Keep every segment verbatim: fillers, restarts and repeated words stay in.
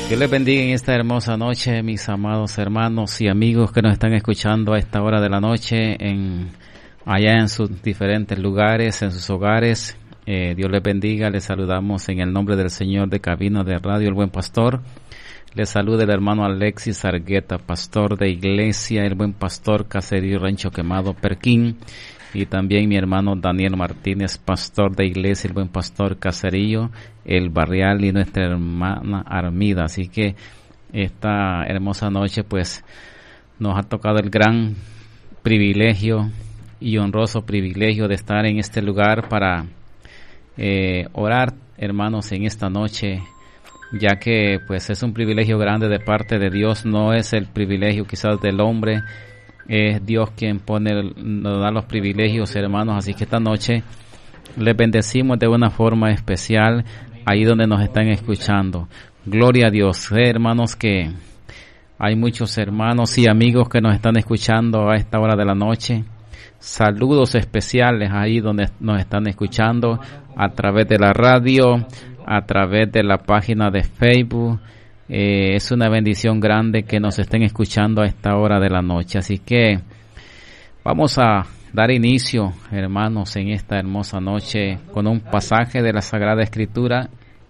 Dios les bendiga en esta hermosa noche, mis amados hermanos y amigos que nos están escuchando a esta hora de la noche, en allá en sus diferentes lugares, en sus hogares. Eh, Dios les bendiga, les saludamos en el nombre del Señor de cabina de Radio El Buen Pastor. Les saluda el hermano Alexis Argueta, pastor de iglesia El Buen Pastor, Caserío Rancho Quemado, Perquín. Y también mi hermano Daniel Martínez, pastor de iglesia El Buen Pastor, Caserío, El Barrial, y nuestra hermana Armida. Así que esta hermosa noche pues nos ha tocado el gran privilegio y honroso privilegio de estar en este lugar para eh, orar, hermanos, en esta noche, ya que pues es un privilegio grande de parte de Dios. No es el privilegio quizás del hombre, es Dios quien pone, nos da los privilegios, hermanos. Así que esta noche les bendecimos de una forma especial ahí donde nos están escuchando. Gloria a Dios. Sé, hermanos, que hay muchos hermanos y amigos que nos están escuchando a esta hora de la noche. Saludos especiales ahí donde nos están escuchando a través de la radio, a través de la página de Facebook. Eh, es una bendición grande que nos estén escuchando a esta hora de la noche. Así que vamos a dar inicio, hermanos, en esta hermosa noche con un pasaje de la Sagrada Escritura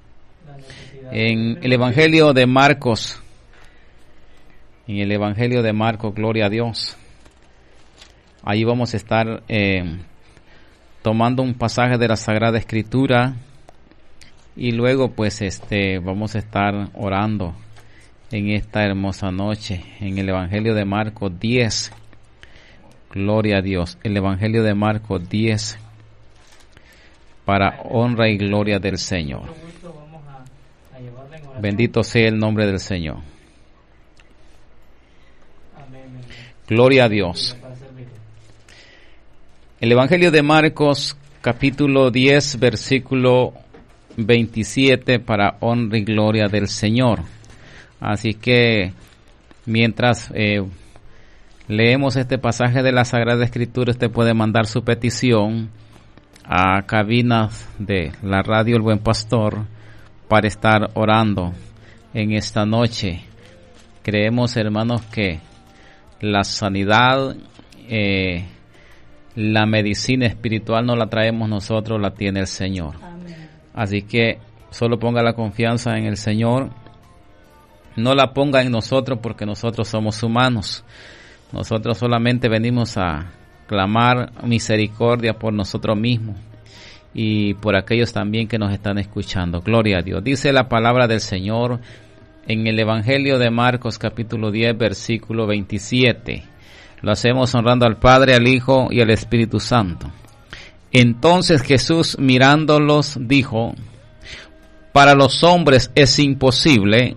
en el Evangelio de Marcos. En el Evangelio de Marcos, gloria a Dios. Ahí vamos a estar eh, tomando un pasaje de la Sagrada Escritura. Y luego pues este vamos a estar orando en esta hermosa noche en el Evangelio de Marcos diez. Gloria a Dios. El Evangelio de Marcos diez, para honra y gloria del Señor. Bendito sea el nombre del Señor. Gloria a Dios. El Evangelio de Marcos capítulo diez, versículo veintisiete, para honra y gloria del Señor. Así que mientras eh, leemos este pasaje de la Sagrada Escritura, usted puede mandar su petición a cabinas de la radio El Buen Pastor para estar orando en esta noche. Creemos, hermanos, que la sanidad, eh, la medicina espiritual no la traemos nosotros, la tiene el Señor. Así que solo ponga la confianza en el Señor. No la ponga en nosotros, porque nosotros somos humanos. Nosotros solamente venimos a clamar misericordia por nosotros mismos y por aquellos también que nos están escuchando. Gloria a Dios. Dice la palabra del Señor en el Evangelio de Marcos capítulo diez, versículo veintisiete. Lo hacemos honrando al Padre, al Hijo y al Espíritu Santo. Entonces Jesús, mirándolos, dijo: para los hombres es imposible,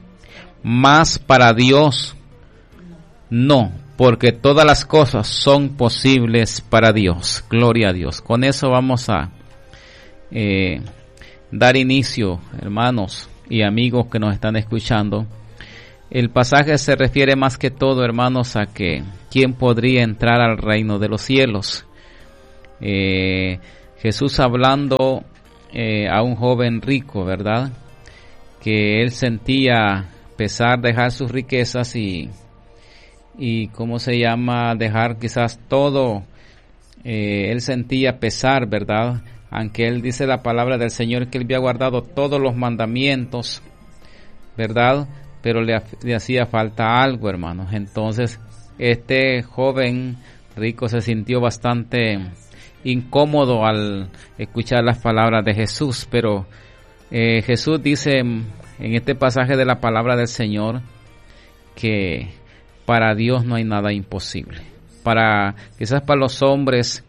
mas para Dios no, porque todas las cosas son posibles para Dios. Gloria a Dios. Con eso vamos a eh, dar inicio, hermanos y amigos que nos están escuchando. El pasaje se refiere más que todo, hermanos, a que ¿quién podría entrar al reino de los cielos? Eh, Jesús hablando eh, a un joven rico, ¿verdad? Que él sentía pesar dejar sus riquezas y, y ¿cómo se llama? Dejar quizás todo. Eh, él sentía pesar, ¿verdad? Aunque él dice la palabra del Señor que él había guardado todos los mandamientos, ¿verdad? Pero le, le hacía falta algo, hermanos. Entonces, este joven rico se sintió bastante incómodo al escuchar las palabras de Jesús, pero eh, Jesús dice en este pasaje de la palabra del Señor que para Dios no hay nada imposible. Para quizás para los hombres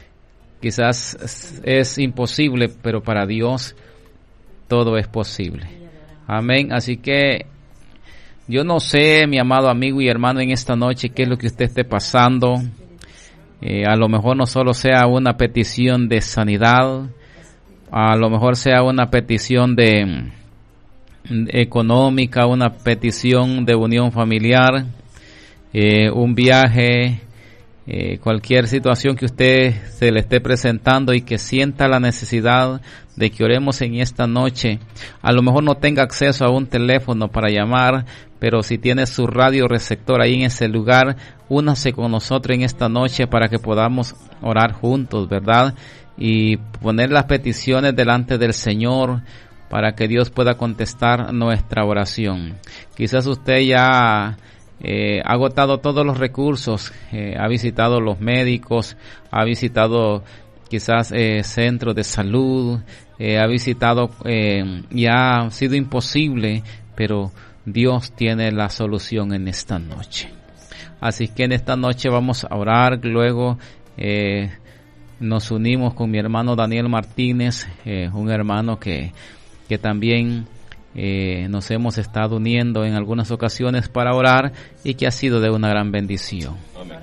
quizás es imposible, pero para Dios todo es posible. Amén. Así que yo no sé, mi amado amigo y hermano, en esta noche qué es lo que usted esté pasando. Eh, a lo mejor no solo sea una petición de sanidad, a lo mejor sea una petición de, de económica, una petición de unión familiar, eh, un viaje, eh, cualquier situación que usted se le esté presentando y que sienta la necesidad de que oremos en esta noche. A lo mejor no tenga acceso a un teléfono para llamar, pero si tiene su radio receptor ahí en ese lugar, únase con nosotros en esta noche para que podamos orar juntos, ¿verdad? Y poner las peticiones delante del Señor para que Dios pueda contestar nuestra oración. Quizás usted ya eh, ha agotado todos los recursos, eh, ha visitado los médicos, ha visitado quizás eh, centros de salud, eh, ha visitado eh, y ha sido imposible, pero Dios tiene la solución en esta noche. Así que en esta noche vamos a orar. Luego eh, nos unimos con mi hermano Daniel Martínez, eh, un hermano que, que también eh, nos hemos estado uniendo en algunas ocasiones para orar y que ha sido de una gran bendición. Amén.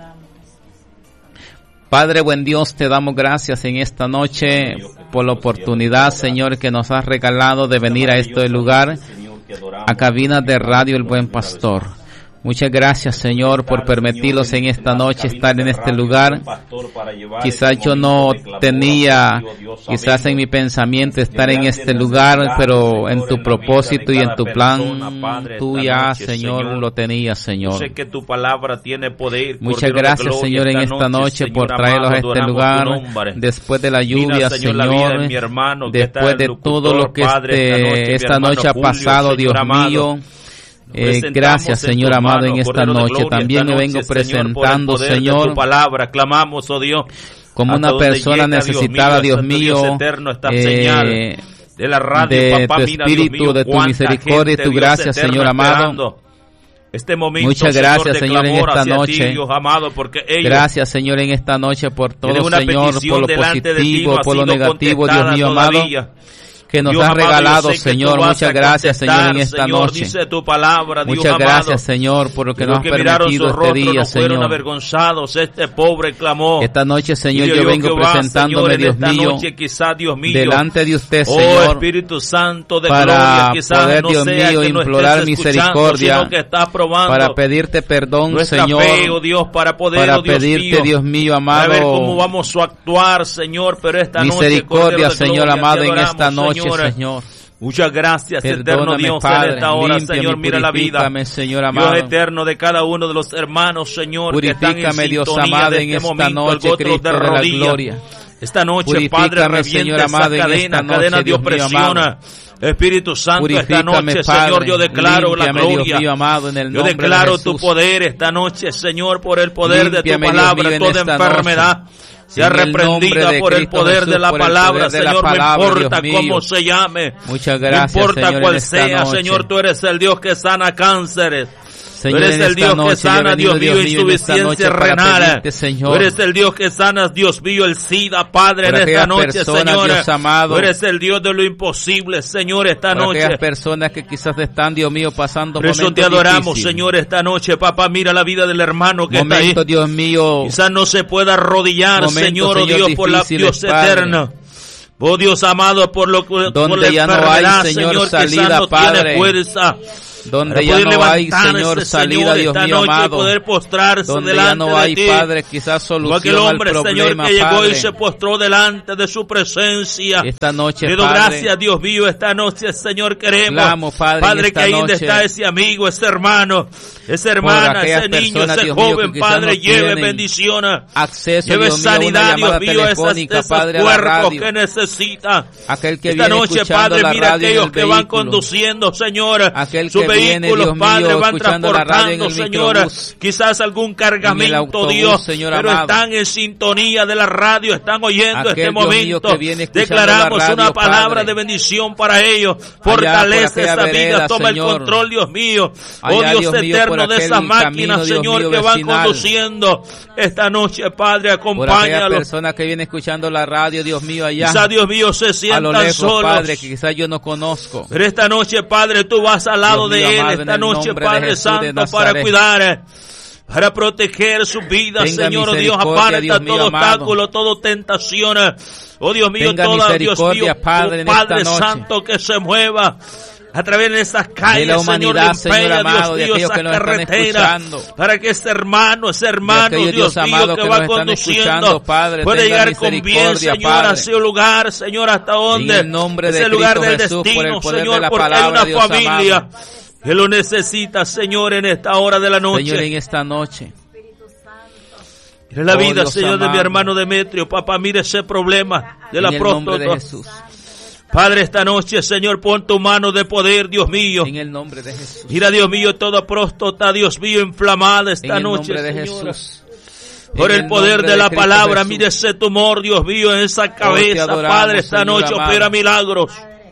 Padre, buen Dios, te damos gracias en esta noche por la oportunidad, Señor, que nos has regalado de venir a este lugar, a cabina de Radio El Buen Pastor. Muchas gracias, Señor, por permitirnos en esta noche estar en este lugar. Quizás yo no tenía, quizás en mi pensamiento estar en este lugar, pero en tu propósito y en tu plan, tú ya, Señor, lo tenías, Señor. Sé que tu palabra tiene poder. Muchas gracias, Señor, en esta noche por traerlos a este lugar, después de la lluvia, Señor, después de todo lo que este, esta noche ha pasado, Dios mío. Eh, gracias, Señor amado, en esta noche. También me vengo presentando, Señor, tu palabra. Clamamos, oh Dios, como una persona necesitada, Dios mío, eh, de la radio, de papá, tu mira, espíritu, Dios mío, de tu misericordia y tu gracia, Señor amado. Este momento, muchas gracias, Señor, en esta noche. Ti, Dios amado, porque ellos gracias, Señor, en esta noche por todo, Señor, por lo positivo, ti, por lo negativo, Dios mío amado, que nos has regalado, Señor. Muchas gracias, Señor, en esta Señor, noche. Dice tu palabra, Dios muchas amado, gracias, Señor, por lo que nos has permitido este día, no Señor. Avergonzados, este pobre clamó. Esta noche, Señor, yo, yo vengo Jehová, presentándome, Señor, Dios mío, noche, quizá, Dios mío, delante de usted, oh, Señor, Espíritu Santo de para gloria, quizás poder, no Dios sea mío, que no implorar misericordia, que estás probando para pedirte perdón, nuestra Señor, fe, oh Dios, para poder, para oh Dios pedirte, mío, Dios mío, amado, para ver cómo vamos a actuar, Señor, pero esta misericordia, noche, Señor gloria, amado, adoramos, en esta noche, Señor. Señor. Muchas gracias, Perdóname, eterno Dios, Padre, en esta hora, límpiame, Señor, mira la vida. Señor amado. Dios eterno de cada uno de los hermanos, Señor, Purifícame, que están en Dios sintonía amado, de en este esta momento, noche, al Cristo de de la rodillas. gloria. Esta noche, Purifícame, Padre, revienta Señor esa amado, cadena, noche, cadena de Dios opresión. Espíritu Santo, Purifícame, esta noche, Padre, Señor, yo declaro la gloria. Dios mío amado, en el yo nombre declaro de tu poder esta noche, Señor, por el poder límpiame, de tu palabra, mío, toda enfermedad. Noche. Sea reprendida por el poder de la palabra, Señor, no importa cómo se llame, muchas gracias, no importa Señor, cuál sea, Señor, tú eres el Dios que sana cánceres. Señor, tú eres el Dios noche, que sana, Dios mío, insuficiencia renal. Tú eres el Dios que sana, Dios mío, el SIDA, Padre, en esta noche, persona, Señor. Dios amado, tú eres el Dios de lo imposible, Señor, esta para noche. Aquellas personas que quizás están, Dios mío, pasando por eso te adoramos, difícil. Señor, esta noche, papá, mira la vida del hermano que momento, está ahí. Dios mío. Quizás no se pueda arrodillar, momento, Señor, oh Dios, por la Dios eterna. Oh Dios amado, por lo que donde por la ya no hay, Señor, Señor salida, no Padre. Tiene fuerza. Donde ya no hay, Señor, salida, Dios mío amado. Poder postrarse donde ya no hay, Padre, quizás solución aquel hombre, al problema, Señor, que Padre. llegó y se postró delante de su presencia. Esta noche, le doy Padre, gracias, Dios mío, esta noche, Señor, queremos, clamo, Padre, Padre que ahí noche, está ese amigo, ese hermano, esa hermana, ese niño, ese Dios joven, mío, Padre, no lleve bendición, acceso, lleve Dios mío, sanidad, Dios mío, a esos Padre, cuerpos que necesita. Aquel que esta viene noche, Padre, la mira radio aquellos que vehículo. van conduciendo, Señor, aquel sus que vehículos, viene, Padre, mío, van transportando, Señor, quizás algún cargamento, autobús, Dios, Señor pero amado. Están en sintonía de la radio, están oyendo aquel este momento. Declaramos radio, una palabra Padre. de bendición para ellos. Fortalece esa vereda, vida, toma Señor. el control, Dios mío. Allá, Oh Dios, Dios eterno mío, de esas máquinas, camino, Señor, mío, que van vecinal. conduciendo esta noche, Padre, acompáñalos. Por personas que vienen escuchando la radio, Dios mío, allá. Quizás, Dios mío, se a lo sientan lejos, solos. Padre, que quizás yo no conozco. Pero esta noche, Padre, tú vas al lado Dios mío, de él. amado, Esta noche, Padre Santo, para Nazaret. cuidar, para proteger su vida, Tenga Señor, oh Dios, misericordia, aparta Dios mío, todo amado. obstáculo, toda tentación. Oh Dios mío, Tenga toda, Dios misericordia, mío, Padre, oh en Padre esta noche. Santo, que se mueva. a través de esas calles, de la humanidad, Señor, Señor amado, Dios mío, esa carretera, para que este hermano, ese hermano, Dios, Dios mío, amado, que, que va conduciendo, Padre, puede llegar con bien, Señor, Padre, hacia ese lugar, Señor, hasta donde, en el nombre de ese Cristo lugar del Jesús, destino, por el Señor, de la porque palabra, hay una Dios familia amado, que lo necesita, Señor, en esta hora de la noche. Señor, en esta noche. Mire la oh, vida, Dios Señor, amado, de mi hermano Demetrio. Papá, mire ese problema de la próstata. Padre, esta noche, Señor, pon tu mano de poder, Dios mío. En el nombre de Jesús. Mira, Dios mío, toda próstata, Dios mío, inflamada esta en noche, el nombre de Señor. Jesús. Por el, el poder de, de la palabra, Jesús. Mire ese tumor, Dios mío, en esa cabeza. Oh, adoramos, Padre, esta Señor noche amado. Opera milagros.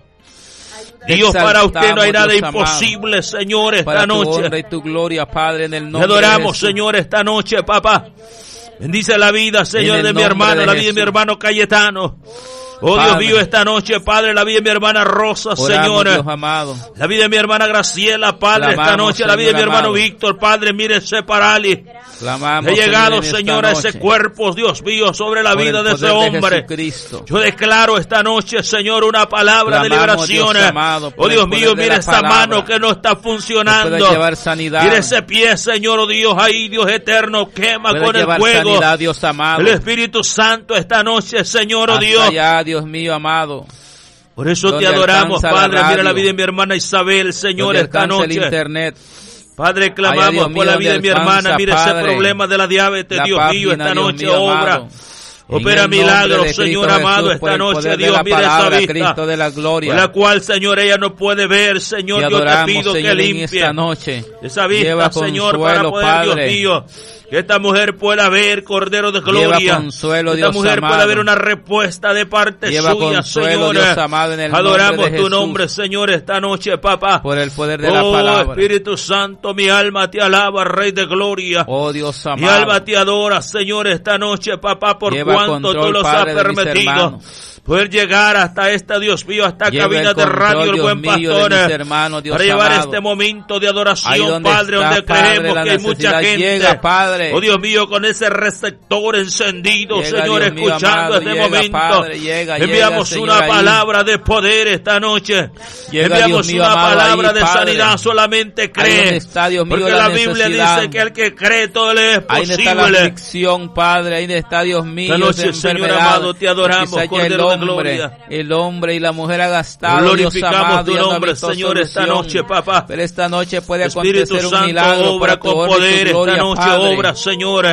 Dios, para usted no hay nada Dios imposible, amado. Señor, esta para noche. Tu honra y tu gloria, Padre, en el nombre Te adoramos, de Jesús. Señor, esta noche, papá. Bendice la vida, Señor, de mi hermano, de la vida de mi hermano Cayetano. Oh, Padre. Dios mío, esta noche, Padre, la vida de mi hermana Rosa, Oramos, Señor. Dios amado. La vida de mi hermana Graciela, Padre, Clamamos, esta noche, Señor, la vida de mi hermano amado. Víctor, Padre, mire ese parálisis. Clamamos, He llegado, Señor, Señor, a ese cuerpo, Dios mío, sobre la Por vida de ese hombre. De Yo declaro esta noche, Señor, una palabra Clamamos, de liberación. Dios amado, oh, Dios mío, mire esa mano que no está funcionando. Llevar sanidad. Mire ese pie, Señor, oh Dios, ahí, Dios eterno, quema puede con el fuego. Sanidad, Dios amado. El Espíritu Santo esta noche, Señor, oh Hasta Dios. allá, Dios mío, amado. Por eso te adoramos, Padre. La mira la vida de mi hermana Isabel, Señor, esta noche. El internet. Padre, clamamos por la vida de mi hermana. Mire ese problema de la diabetes, Dios mío, esta noche obra. Opera milagros, Señor amado, esta noche, Dios, mire esa vista, de la gloria, por la cual, Señor, ella no puede ver, Señor, yo te pido que limpie esta noche. esa vista, Señor, para poder, Dios mío, que esta mujer pueda ver, Cordero de Gloria, consuelo, que esta Dios mujer amado. pueda ver una respuesta de parte Lleva suya, consuelo, Señor. Dios amado, en el Adoramos nombre de tu Jesús. nombre, Señor, esta noche, papá. Por el poder de oh, la palabra. Espíritu Santo, mi alma te alaba, Rey de Gloria. Oh, Dios amado. Mi alma te adora, Señor, esta noche, papá, por Lleva cuanto control, tú los Padre, has permitido. Poder llegar hasta esta, Dios mío, hasta Lleva cabina el de control, radio, el Dios buen mío, pastor, de mis hermanos, Dios para llevar amado. este momento de adoración, donde Padre, está, donde Padre, creemos la que hay mucha gente, llega, Padre. oh Dios mío, con ese receptor encendido, Llega, Señor, Dios mío, escuchando amado, este llega, momento. Padre, llega, enviamos llega, una Señor, palabra ahí. De poder esta noche. Llega, enviamos Dios mío, una amado, palabra ahí, de Padre. sanidad, solamente cree. Está, Dios mío, porque la la Biblia necesidad. dice que el que cree todo le es Ahí posible. está la aflicción, Padre, ahí está, Dios mío, esta noche, Señor amado, te adoramos, Cordero de Gloria. El hombre y la mujer ha gastado, glorificamos Dios amado, tu nombre, Señor, esta noche, papá. Pero esta noche puede Espíritu acontecer Santo, un milagro obra para tu con honra y poder tu gloria, esta noche, Padre. obra, Señor,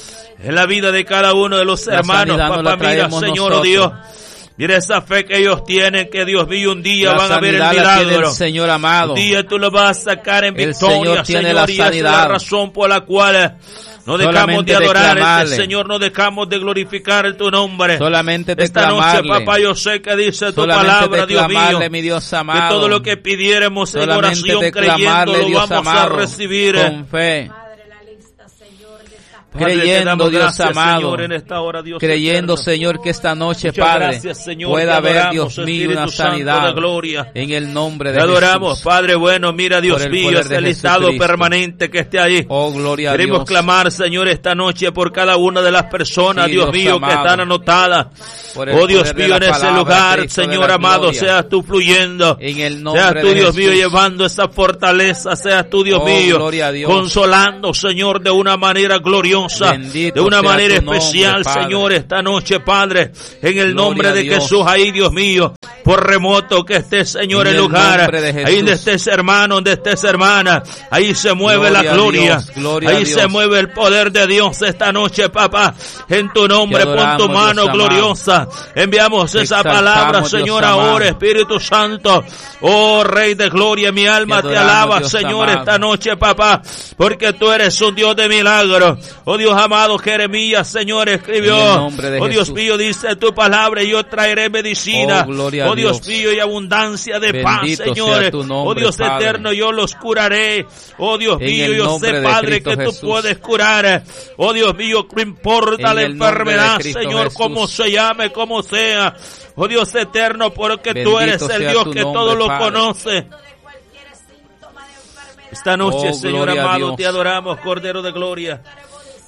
en la vida de cada uno de los La hermanos, sanidad no la papá, mira, traemos Señor, oh nosotros. Dios. Mira esa fe que ellos tienen, que Dios mío un día La van a ver el sanidad la tiene milagro. el Señor amado. Un día tú lo vas a sacar en El victoria, Señor tiene Señor, la y esa es sanidad. la razón por la cual no dejamos Solamente de adorar declamarle. este Señor, no dejamos de glorificar tu nombre. Solamente Esta noche, declamarle. papá, yo sé que dice tu Solamente palabra, Dios mío, declamarle, mi Dios amado. que todo lo que pidiéramos en Solamente oración creyendo declamarle, lo Dios vamos amado, a recibir. con fe. Padre, te Creyendo, damos Dios gracias, amado, Señor, en esta hora, Dios creyendo, eterno. Señor, que esta noche, Muchas Padre, gracias, Señor, pueda te haber, adoramos, Dios mío, Espíritu una Santo sanidad de gloria. en el nombre de Te adoramos, Jesús. Padre bueno, mira, Dios Por el mío, poder este de listado Jesucristo. permanente que esté ahí. Oh, gloria a Queremos Dios. clamar, Señor, esta noche por cada una de las personas, Sí, Dios Dios mío, amado. que están anotadas. Por el Oh, Dios poder de mío, la en ese palabra, lugar, Cristo de Señor la amado, gloria. seas tú fluyendo. En el nombre Seas tú, de Dios mío, Jesús. llevando esa fortaleza. Seas tú, Dios Oh, mío, gloria a Dios. consolando, Señor, de una manera gloriosa. Bendito de una sea manera tu nombre, especial, Padre. Señor, esta noche, Padre. En el Gloria nombre a de Dios. Jesús, ahí, Dios mío. Por remoto que esté, Señor, En el el lugar. nombre de Jesús. Ahí donde estés, hermano, donde estés, hermana. Ahí se mueve Gloria la a gloria. Dios, gloria a Ahí Dios. se mueve el poder de Dios esta noche, papá. En tu nombre, Te pon adoramos, tu mano Dios gloriosa. Enviamos Te esa exaltamos, palabra, Dios Señor, amado. ahora, Espíritu Santo. Oh, Rey de gloria, mi alma Te te, adoramos, alaba, Dios Señor, amado. esta noche, papá. Porque tú eres un Dios de milagros. Oh, Dios amado, Jeremías, Señor, escribió. En el nombre de Oh, Dios Jesús. mío, dice tu palabra y yo traeré medicina. Oh, gloria a Oh, Dios Dios. mío, y abundancia de paz, Bendito Señor. sea tu nombre, Oh, Dios Padre. eterno, yo los curaré. Oh, Dios En mío, el yo nombre sé, de Padre, Cristo que tú Jesús. puedes curar. Oh, Dios mío, no importa En la el nombre de enfermedad, Cristo Señor, Jesús. como se llame, como sea. Oh, Dios eterno, porque tú Bendito eres el sea Dios tu que nombre, todo lo Padre. conoce. Esta noche, Oh, Señor gloria a amado, Dios. te adoramos, Cordero de Gloria.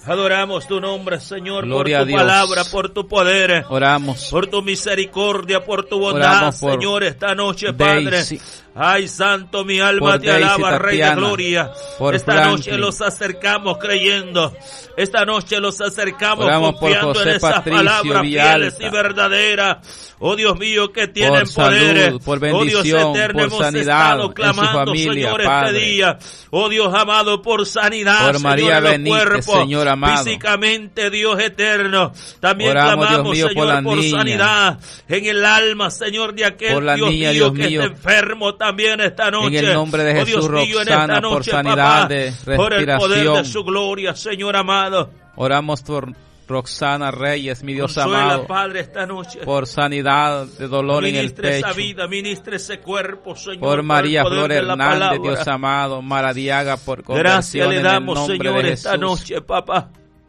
Adoramos tu nombre, Señor, Gloria por tu palabra, por tu poder. Oramos. Por tu misericordia, por tu bondad, Señor, esta noche, Padre. Daisy. Ay, santo, mi alma te alaba, Rey de Gloria. Esta Franklin. noche los acercamos creyendo. Esta noche los acercamos Oramos confiando por José en esas Patricio palabras Villalta. fieles y verdaderas. Oh Dios mío, que tienen Por salud, poderes. por Oh Dios bendición, eterno, por hemos sanidad estado en su clamando, familia, Señor, Padre. este día. Oh Dios amado, por sanidad, Por María Señor, en los Benítez, cuerpos. Señor amado. Físicamente, Dios eterno. También Oramos, clamamos, Dios mío, Señor, por la por niña. sanidad en el alma, Señor, de aquel Por la Dios niña, mío, Dios que mío. está enfermo también esta noche. En el nombre de Oh, Dios Jesús, mío, en esta Roxana, por noche, sanidad papá, de por el poder de respiración. su gloria, Señor amado. Oramos por Roxana Reyes, mi Dios Consuela, amado, Padre, esta noche. por sanidad de dolor en el Ministre esa pecho. vida, ministre ese cuerpo, Señor. Por María el poder Flor de la Hernández, palabra. Dios amado, Maradiaga, por Gracias conversión le en el damos, nombre Señor, de esta Jesús. noche, papá.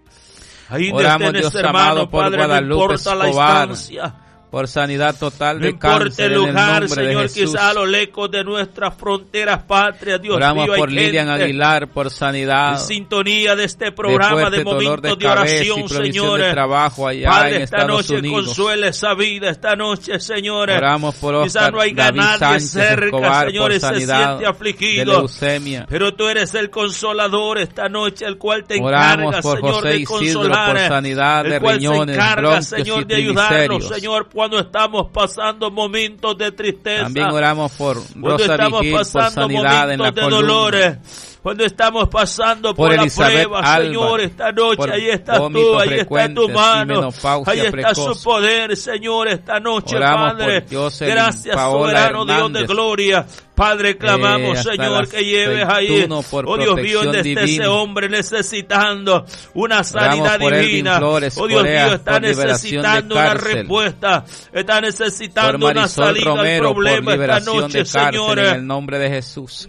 Ahí Oramos, donde Dios estés, hermano, amado, por Padre, no Guadalupe importa la Escobar, distancia. por sanidad total No de importa cáncer el en el lugar, nombre Señor, de Jesús. quizá a lo lejos de nuestras fronteras patrias, Dios Oramos mío, hay por Lilian gente Aguilar, por sanidad en sintonía de este de programa fuerte de dolor momentos de de cabeza y oración, provisión Señor. de trabajo allá Padre, en esta Estados noche Unidos. consuela esa vida, esta noche, Señor. Oramos por Quizá Oscar no hay David nadie Sánchez cerca, Escobar, Señor, por y se sanidad siente de afligido. leucemia. Pero tú eres el consolador esta noche, el cual te Oramos encarga, por Señor, José de Isidro, consolar. por sanidad de el cual riñones, se encarga, bronquios Señor, y de ayudarnos, triglicéridos. Señor, cuando estamos pasando momentos de tristeza. También oramos por Cuando Rosa estamos Vigil, por pasando sanidad en la momentos de columna. dolores. Cuando estamos pasando por, Por la Elizabeth prueba, Alba, Señor, esta noche, por ahí estás vómitos tú, ahí está frecuentes tu y mano, menopausia ahí está precoz. su poder, Señor, esta noche, Oramos Padre. por Jocelyn Gracias, Paola soberano Dios de Hernández. gloria. Padre, clamamos, Eh, hasta Señor, las que lleves ahí, veintiuno por oh Dios mío, protección donde esté divina. ese hombre necesitando una sanidad Oramos por Elvin divina. Flores Oh Dios Corea, mío, está por liberación de necesitando una cárcel. respuesta, está necesitando Por una Marisol salida al Romero, por problema esta liberación noche, de cárcel Señor. en el nombre de Jesús.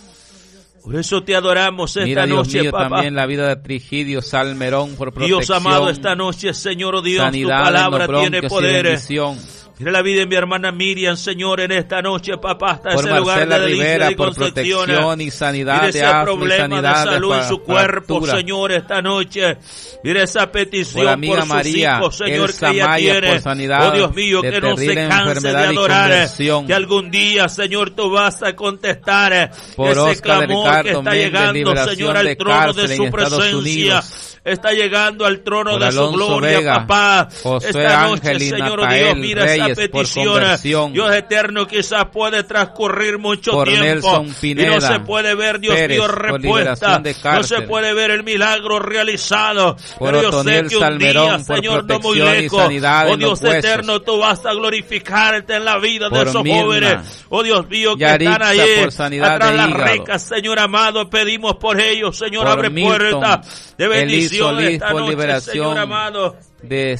Por eso te adoramos esta Mira, Dios noche, mío, papá. también la vida de Trigidio Salmerón por protección. Dios amado, esta noche, Señor, oh Dios, sanidad tu palabra en los tiene bronquios y poder. bendición. Mira la vida de mi hermana Miriam, Señor, en esta noche, papá, hasta Por ese lugar Marcela de delicia Rivera, y por concepción. protección y sanidad Mira de ese asma y problema sanidad de salud de en su fra- cuerpo, fractura. Señor, esta noche. Mira esa petición Por la amiga por sus María hijos, Señor, Elsa que ella Maya, tiene. por sanidad Oh Dios mío, de que no se terrible canse de enfermedad y adorar. conversión. Que algún día, Señor, tú vas a contestar Por ese Oscar clamor Ricardo que está Méndez, llegando, liberación Señor, al de trono cárcel de en su Estados presencia. Unidos. Está llegando al trono Por de su Alonso gloria, Vega, papá. Josué Esta noche, Ángel y Señor, oh Natael Dios, mira Reyes, esa por petición. conversión. Dios eterno, quizás puede transcurrir mucho Por tiempo. Nelson y no Pineda se puede ver, Dios Pérez, mío, por respuesta. liberación de No cárcel. se puede ver el milagro realizado. Por Pero yo sé Otoniel que un Salmerón, día, por Señor, no muy protección y lejos. sanidad Oh en Dios los huesos. eterno, tú vas a glorificarte en la vida de Por esos Mirna. jóvenes. Oh Dios mío, que Yaritza, están ahí por sanidad atrás de las hígado. recas, Señor amado. Pedimos por ellos, Señor, Por abre Milton, puertas de bendición Elis Solís, esta por noche, liberación Señor amado. de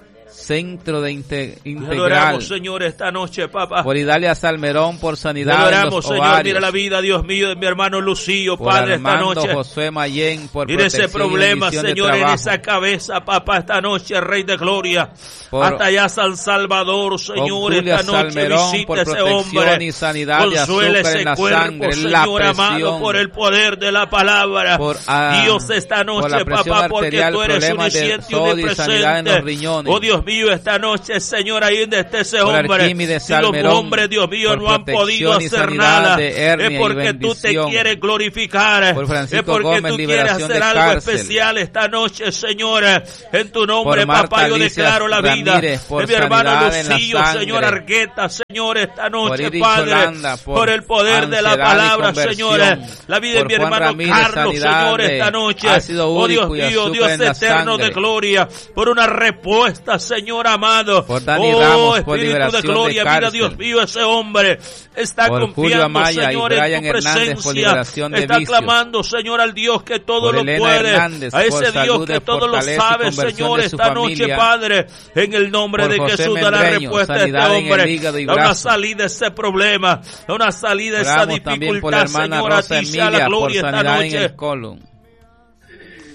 Centro de Inte- Te Integral. adoramos, Señor, esta noche, papá. Por Idalia Salmerón, por Te sanidad en adoramos, los Señor. ovarios. Mira la vida, Dios mío, de mi hermano Lucillo, Por Padre, esta Armando noche. Josué Mayén, por Mira ese protección y problema, bendición de Señor, en trabajo. esa cabeza, papá, esta noche, Rey de Gloria. Por Hasta allá San Salvador, Señor, Obdulia esta noche Salmerón, visita por ese protección hombre. y sanidad de Consuela azúcar ese en la cuerpo, sangre, Señor la amado, presión. por el poder de la palabra. Por, ah, Dios, esta por noche, la presión papá, porque arterial, tú eres problemas de omnisciente y sodio y sanidad en los omnipresente. riñones. Oh Dios mío, esta noche, Señor, ahí donde esté ese Por hombre. Arquímedes Si los Salmerón, hombres, Dios mío, por no han podido protección y hacer sanidad nada, de hernia es y porque tú te bendición. quieres glorificar. Por Francisco Es porque Gómez, tú quieres liberación hacer de algo cárcel. especial esta noche, Señor. En tu nombre, Por Marta papá, yo Alicia declaro la vida Ramírez, por de mi hermano sanidad en la Lucillo, sangre. Señor Argueta, Señor, esta Por noche, Iris Padre, Holanda, por, por el poder de la ansiedad y palabra, conversión. Señor. La vida de Por mi Juan hermano Ramírez, Carlos, sanidad Señor, de esta noche. ácido Oh Dios úrico y mío, azúcar Dios en la eterno de sangre. gloria, por una respuesta, Señor amado. Por Dani Oh, Ramos, por Espíritu liberación de de gloria, mira, cárcel. Dios mío, ese hombre está Por Julio confiando, Amaya y Señor, en Brian tu Hernández, por presencia. liberación de Está vicios. clamando, Señor, al Dios que todo Por lo Elena puede. Hernández, A por ese Dios salud que de todo lo fortaleza y sabe, conversión Señor, de su esta noche, familia. Padre, en el nombre Por de José Jesús, da la Membreño, respuesta a este sanidad en el hombre. hígado y Da una brazo. salida a ese problema, da una salida a esa Oramos también por la dificultad, hermana Señor, a Rosa ti sea la Emilia, por gloria esta sanidad en noche. el colon.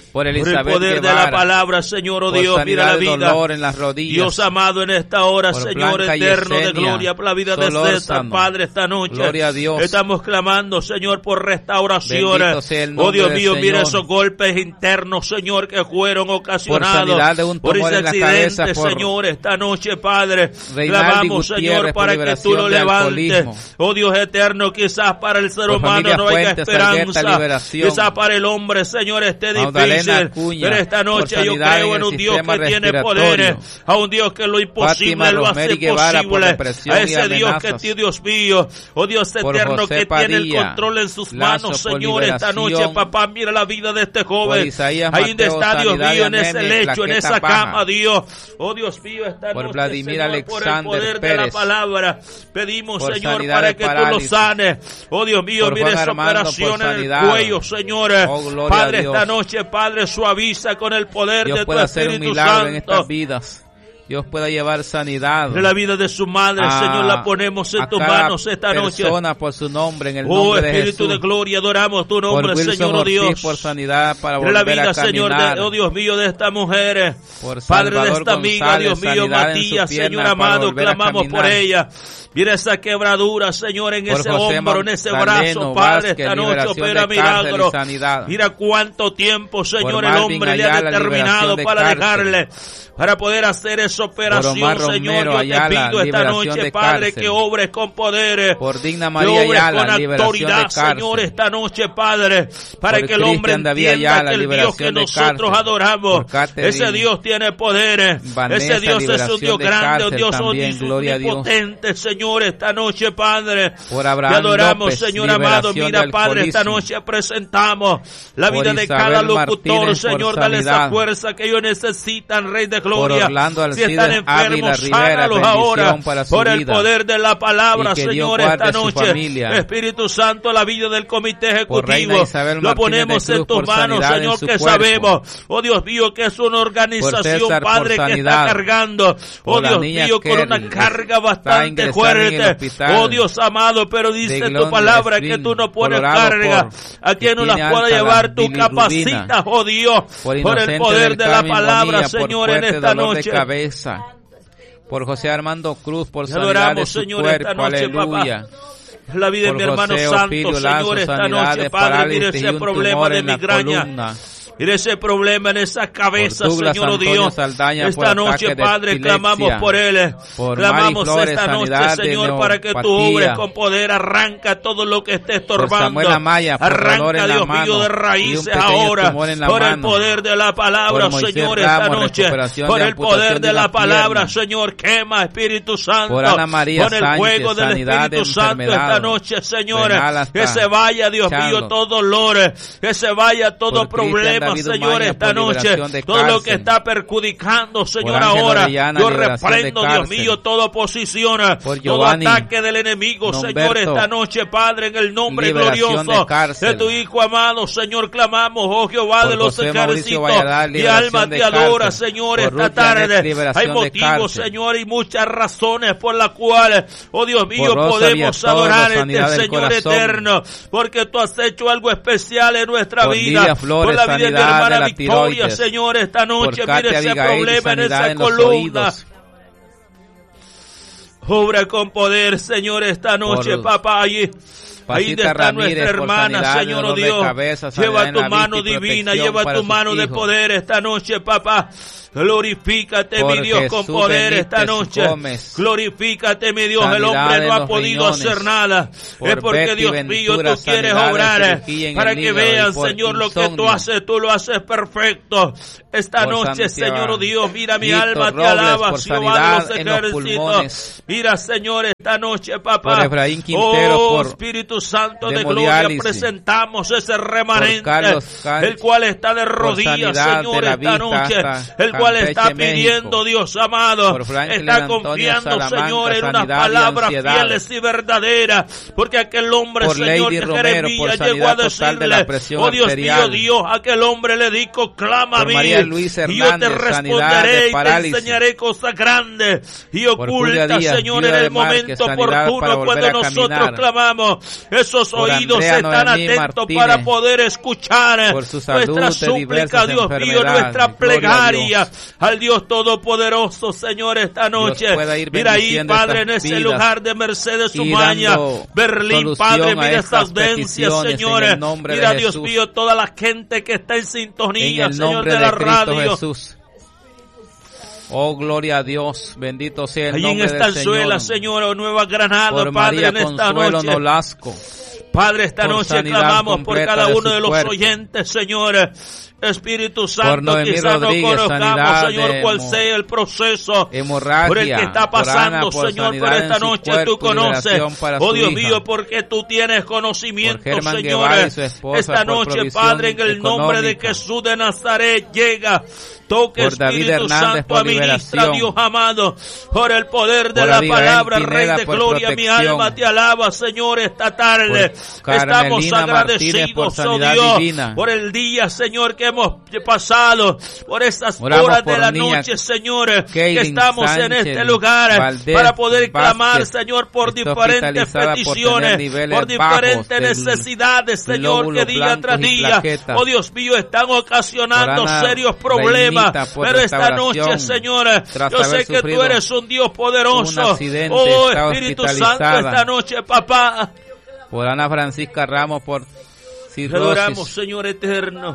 por el, por el poder Guevara, de la palabra, Señor, oh Dios, mira la vida, dolor en las rodillas, Dios amado, en esta hora, Señor Blanca eterno Yesenia, de gloria, por la vida de César, Padre, esta noche, gloria a Dios, estamos clamando, Señor, por restauración, oh Dios mío, mira esos golpes internos, Señor, que fueron ocasionados por, un por ese accidente, cabeza, por Señor, esta noche, Padre, clamamos, Señor, para que tú lo levantes, oh Dios eterno, quizás para el ser humano no haya esperanza, quizás para el hombre, Señor, esté difícil, Acuña, pero esta noche yo creo en un Dios que tiene poderes, a un Dios que lo imposible Fátima, lo hace Guevara, posible, a ese Dios que tiene, Dios mío, oh Dios eterno, que Padilla, tiene el control en sus manos, Señor, esta noche, papá, mira la vida de este joven, ahí donde está, Dios mío, en ese lecho, en esa cama, Dios, oh Dios mío, esta por noche, Vladimir Señor, Alexander por el poder Pérez, de la palabra, pedimos, Señor, para que tú lo sanes, oh Dios mío, mira esa operación en el cuello, Señor, oh, Padre, esta noche, Padre, suaviza con el poder Dios de tu Espíritu hacer un milagro Santo en estas vidas. Dios pueda llevar sanidad. De la vida de su madre, a, Señor, la ponemos en tus manos esta noche. Por su nombre, en el oh, nombre de Espíritu Jesús. de gloria, adoramos tu nombre, Señor, oh Dios. Por sanidad para de la volver vida, a Señor, de, oh Dios mío, de esta mujer. Por Padre de esta amiga, Dios mío, Matías, Señor amado, clamamos por ella. Mira esa quebradura, Señor, en por ese José hombro, en ese Magdaleno, brazo, Padre, Vázquez, esta noche opera milagro. Mira cuánto tiempo, Señor, el hombre le ha determinado de para cárcel. dejarle, para poder hacer esa operación, Señor. Romero, Yo Ayala, te pido esta noche, Padre, cárcel. que obres con poder, por Digna María que obres Ayala, con autoridad, de Señor, esta noche, Padre, para por que el hombre Cristian entienda Ayala, que el Dios que nosotros adoramos, ese Dios tiene poder, Vanessa, ese Dios es un Dios grande, un Dios omnipotente, Señor, esta noche, Padre, por Abraham te adoramos, López, Señor amado, mira, Padre, esta noche presentamos la vida de cada locutor, Martínez, Señor, dale esa fuerza que ellos necesitan, Rey de Gloria, si están enfermos, sánalos ahora, por el vida. poder de la palabra, Señor, esta noche, familia. Espíritu Santo, la vida del comité ejecutivo, lo ponemos Cruz, en tus manos, Señor, que cuerpo. sabemos, oh Dios mío, que es una organización, César, Padre, que está cargando, oh Dios mío, con una carga bastante fuerte, oh Dios amado, pero dice tu palabra que tú no pones carga a quien no las pueda llevar, tú capacitas, oh Dios, por, por el poder de la palabra, Señor, en esta noche. Cabeza, por José Armando Cruz, por sanidad de su Señor, cuerpo, esta noche, aleluya. Papá. La vida de mi hermano José Santo, Opilio, Señor, Lazo, esta noche, Padre, mire ese problema de migraña. Mire ese problema en esa cabeza, Douglas, Señor, oh Dios. Saldaña, esta noche, Padre, clamamos por él. Por clamamos Flores, esta noche, Señor, para que tú obres con poder. Arranca todo lo que esté estorbando. Amaya, arranca, Dios mío, de raíces ahora. Por mano. el poder de la palabra, Señor, esta Ramos, noche. Por el poder de la palabra, pierna. Señor, quema, Espíritu Santo. Por Ana María Con el Sánchez, fuego del Espíritu Santo esta noche, Señor. Que se vaya, Dios mío, todo dolor. Que se vaya todo problema, Señor, esta noche, todo lo que está perjudicando, Señor, ahora, Orellana, yo reprendo, Dios mío, toda oposición, todo ataque del enemigo, Nomberto, Señor, esta noche, Padre, en el nombre glorioso de, de tu Hijo amado, Señor, clamamos, oh Jehová de los ejércitos, mi alma te adora, Señor, esta tarde, hay motivos, Señor, y muchas razones por las cuales, oh Dios mío, podemos adorar este Señor eterno, porque tú has hecho algo especial en nuestra vida, por la vida de mi hermana Victoria, Señor, esta noche, mire ese problema en esa columna. Obra con poder, Señor, esta noche, por papá, allí. Ahí está Ramírez, nuestra hermana, Señor, oh Dios. Cabeza, lleva tu mano divina, lleva tu mano de poder esta noche, papá. Glorifícate, mi Dios, con poder esta noche. Glorifícate, mi Dios. El hombre no ha podido hacer nada. Es porque, Dios mío, tú quieres obrar para que vean, Señor, lo que tú haces. Tú lo haces perfecto. Esta noche, Señor, oh Dios, mira mi alma, te alaba, Jehová de los ejércitos. Mira, Señor, esta noche, papá. Oh, Espíritu Santo de gloria, presentamos ese remanente, el cual está de rodillas, Señor, esta noche, el cual está pidiendo, Dios amado, está confiando, Señor, en unas palabras fieles y verdaderas, porque aquel hombre, Señor, que Jeremías llegó a decirle, oh Dios mío, Dios, aquel hombre le dijo, clama a mí, y yo te responderé y te enseñaré cosas grandes y ocultas, Señor, en el momento oportuno, cuando nosotros clamamos, esos oídos están atentos para poder escuchar nuestra súplica, Dios mío, nuestra plegaria al Dios Todopoderoso, Señor, esta noche. Mira ahí, Padre, en ese lugar de Mercedes Umaña, Berlín, Padre, mira esta audiencia, Señor. Mira, Dios mío, toda la gente que está en sintonía, Señor, de la radio. Jesús. Oh, gloria a Dios, bendito sea el Allí nombre en Estanzuela, Señor, o Nueva Granada, por Padre, María en esta Consuelo noche. Nolasco. Padre, esta por noche clamamos por cada de uno de los cuerpo. oyentes, Señor. Espíritu Santo, Rodríguez, quizás no conozcamos, Señor, cuál hemo, sea el proceso hemorragia, por el que está pasando, por Ana, Señor, pero esta noche cuerpo, tú conoces, oh Dios hija. mío, porque tú tienes conocimiento, Señor. Guevara y su esposa, esta noche, Padre, en el económica. nombre de Jesús de Nazaret, llega. Toque, por David Espíritu Hernández, Santo, por administra, liberación. Dios amado, por el poder de por la Abigail palabra, Pineda, Rey de por gloria, mi protección. alma te alaba, Señor, esta tarde. Por Estamos Carmelina agradecidos, Martínez, por oh sanidad Dios, divina. por el día, Señor, que hemos pasado, por esas Oramos horas de por la niña noche, Señor, Kaylin que estamos Sánchez, en este lugar Valdés, para poder clamar, Vázquez, Señor, por está diferentes hospitalizada peticiones, por tener por diferentes niveles bajos necesidades, del Señor, glóbulo que día blancos tras y día, plaquetas. oh Dios mío, están ocasionando Por Ana serios problemas, Reinita, por pero esta restauración, noche, Señor, tras yo sé haber que tú sufrido eres un Dios poderoso. un accidente, Oh está Espíritu hospitalizada. Santo, esta noche, papá, por Ana Francisca Ramos, por te adoramos, cirrosis, Señor eterno.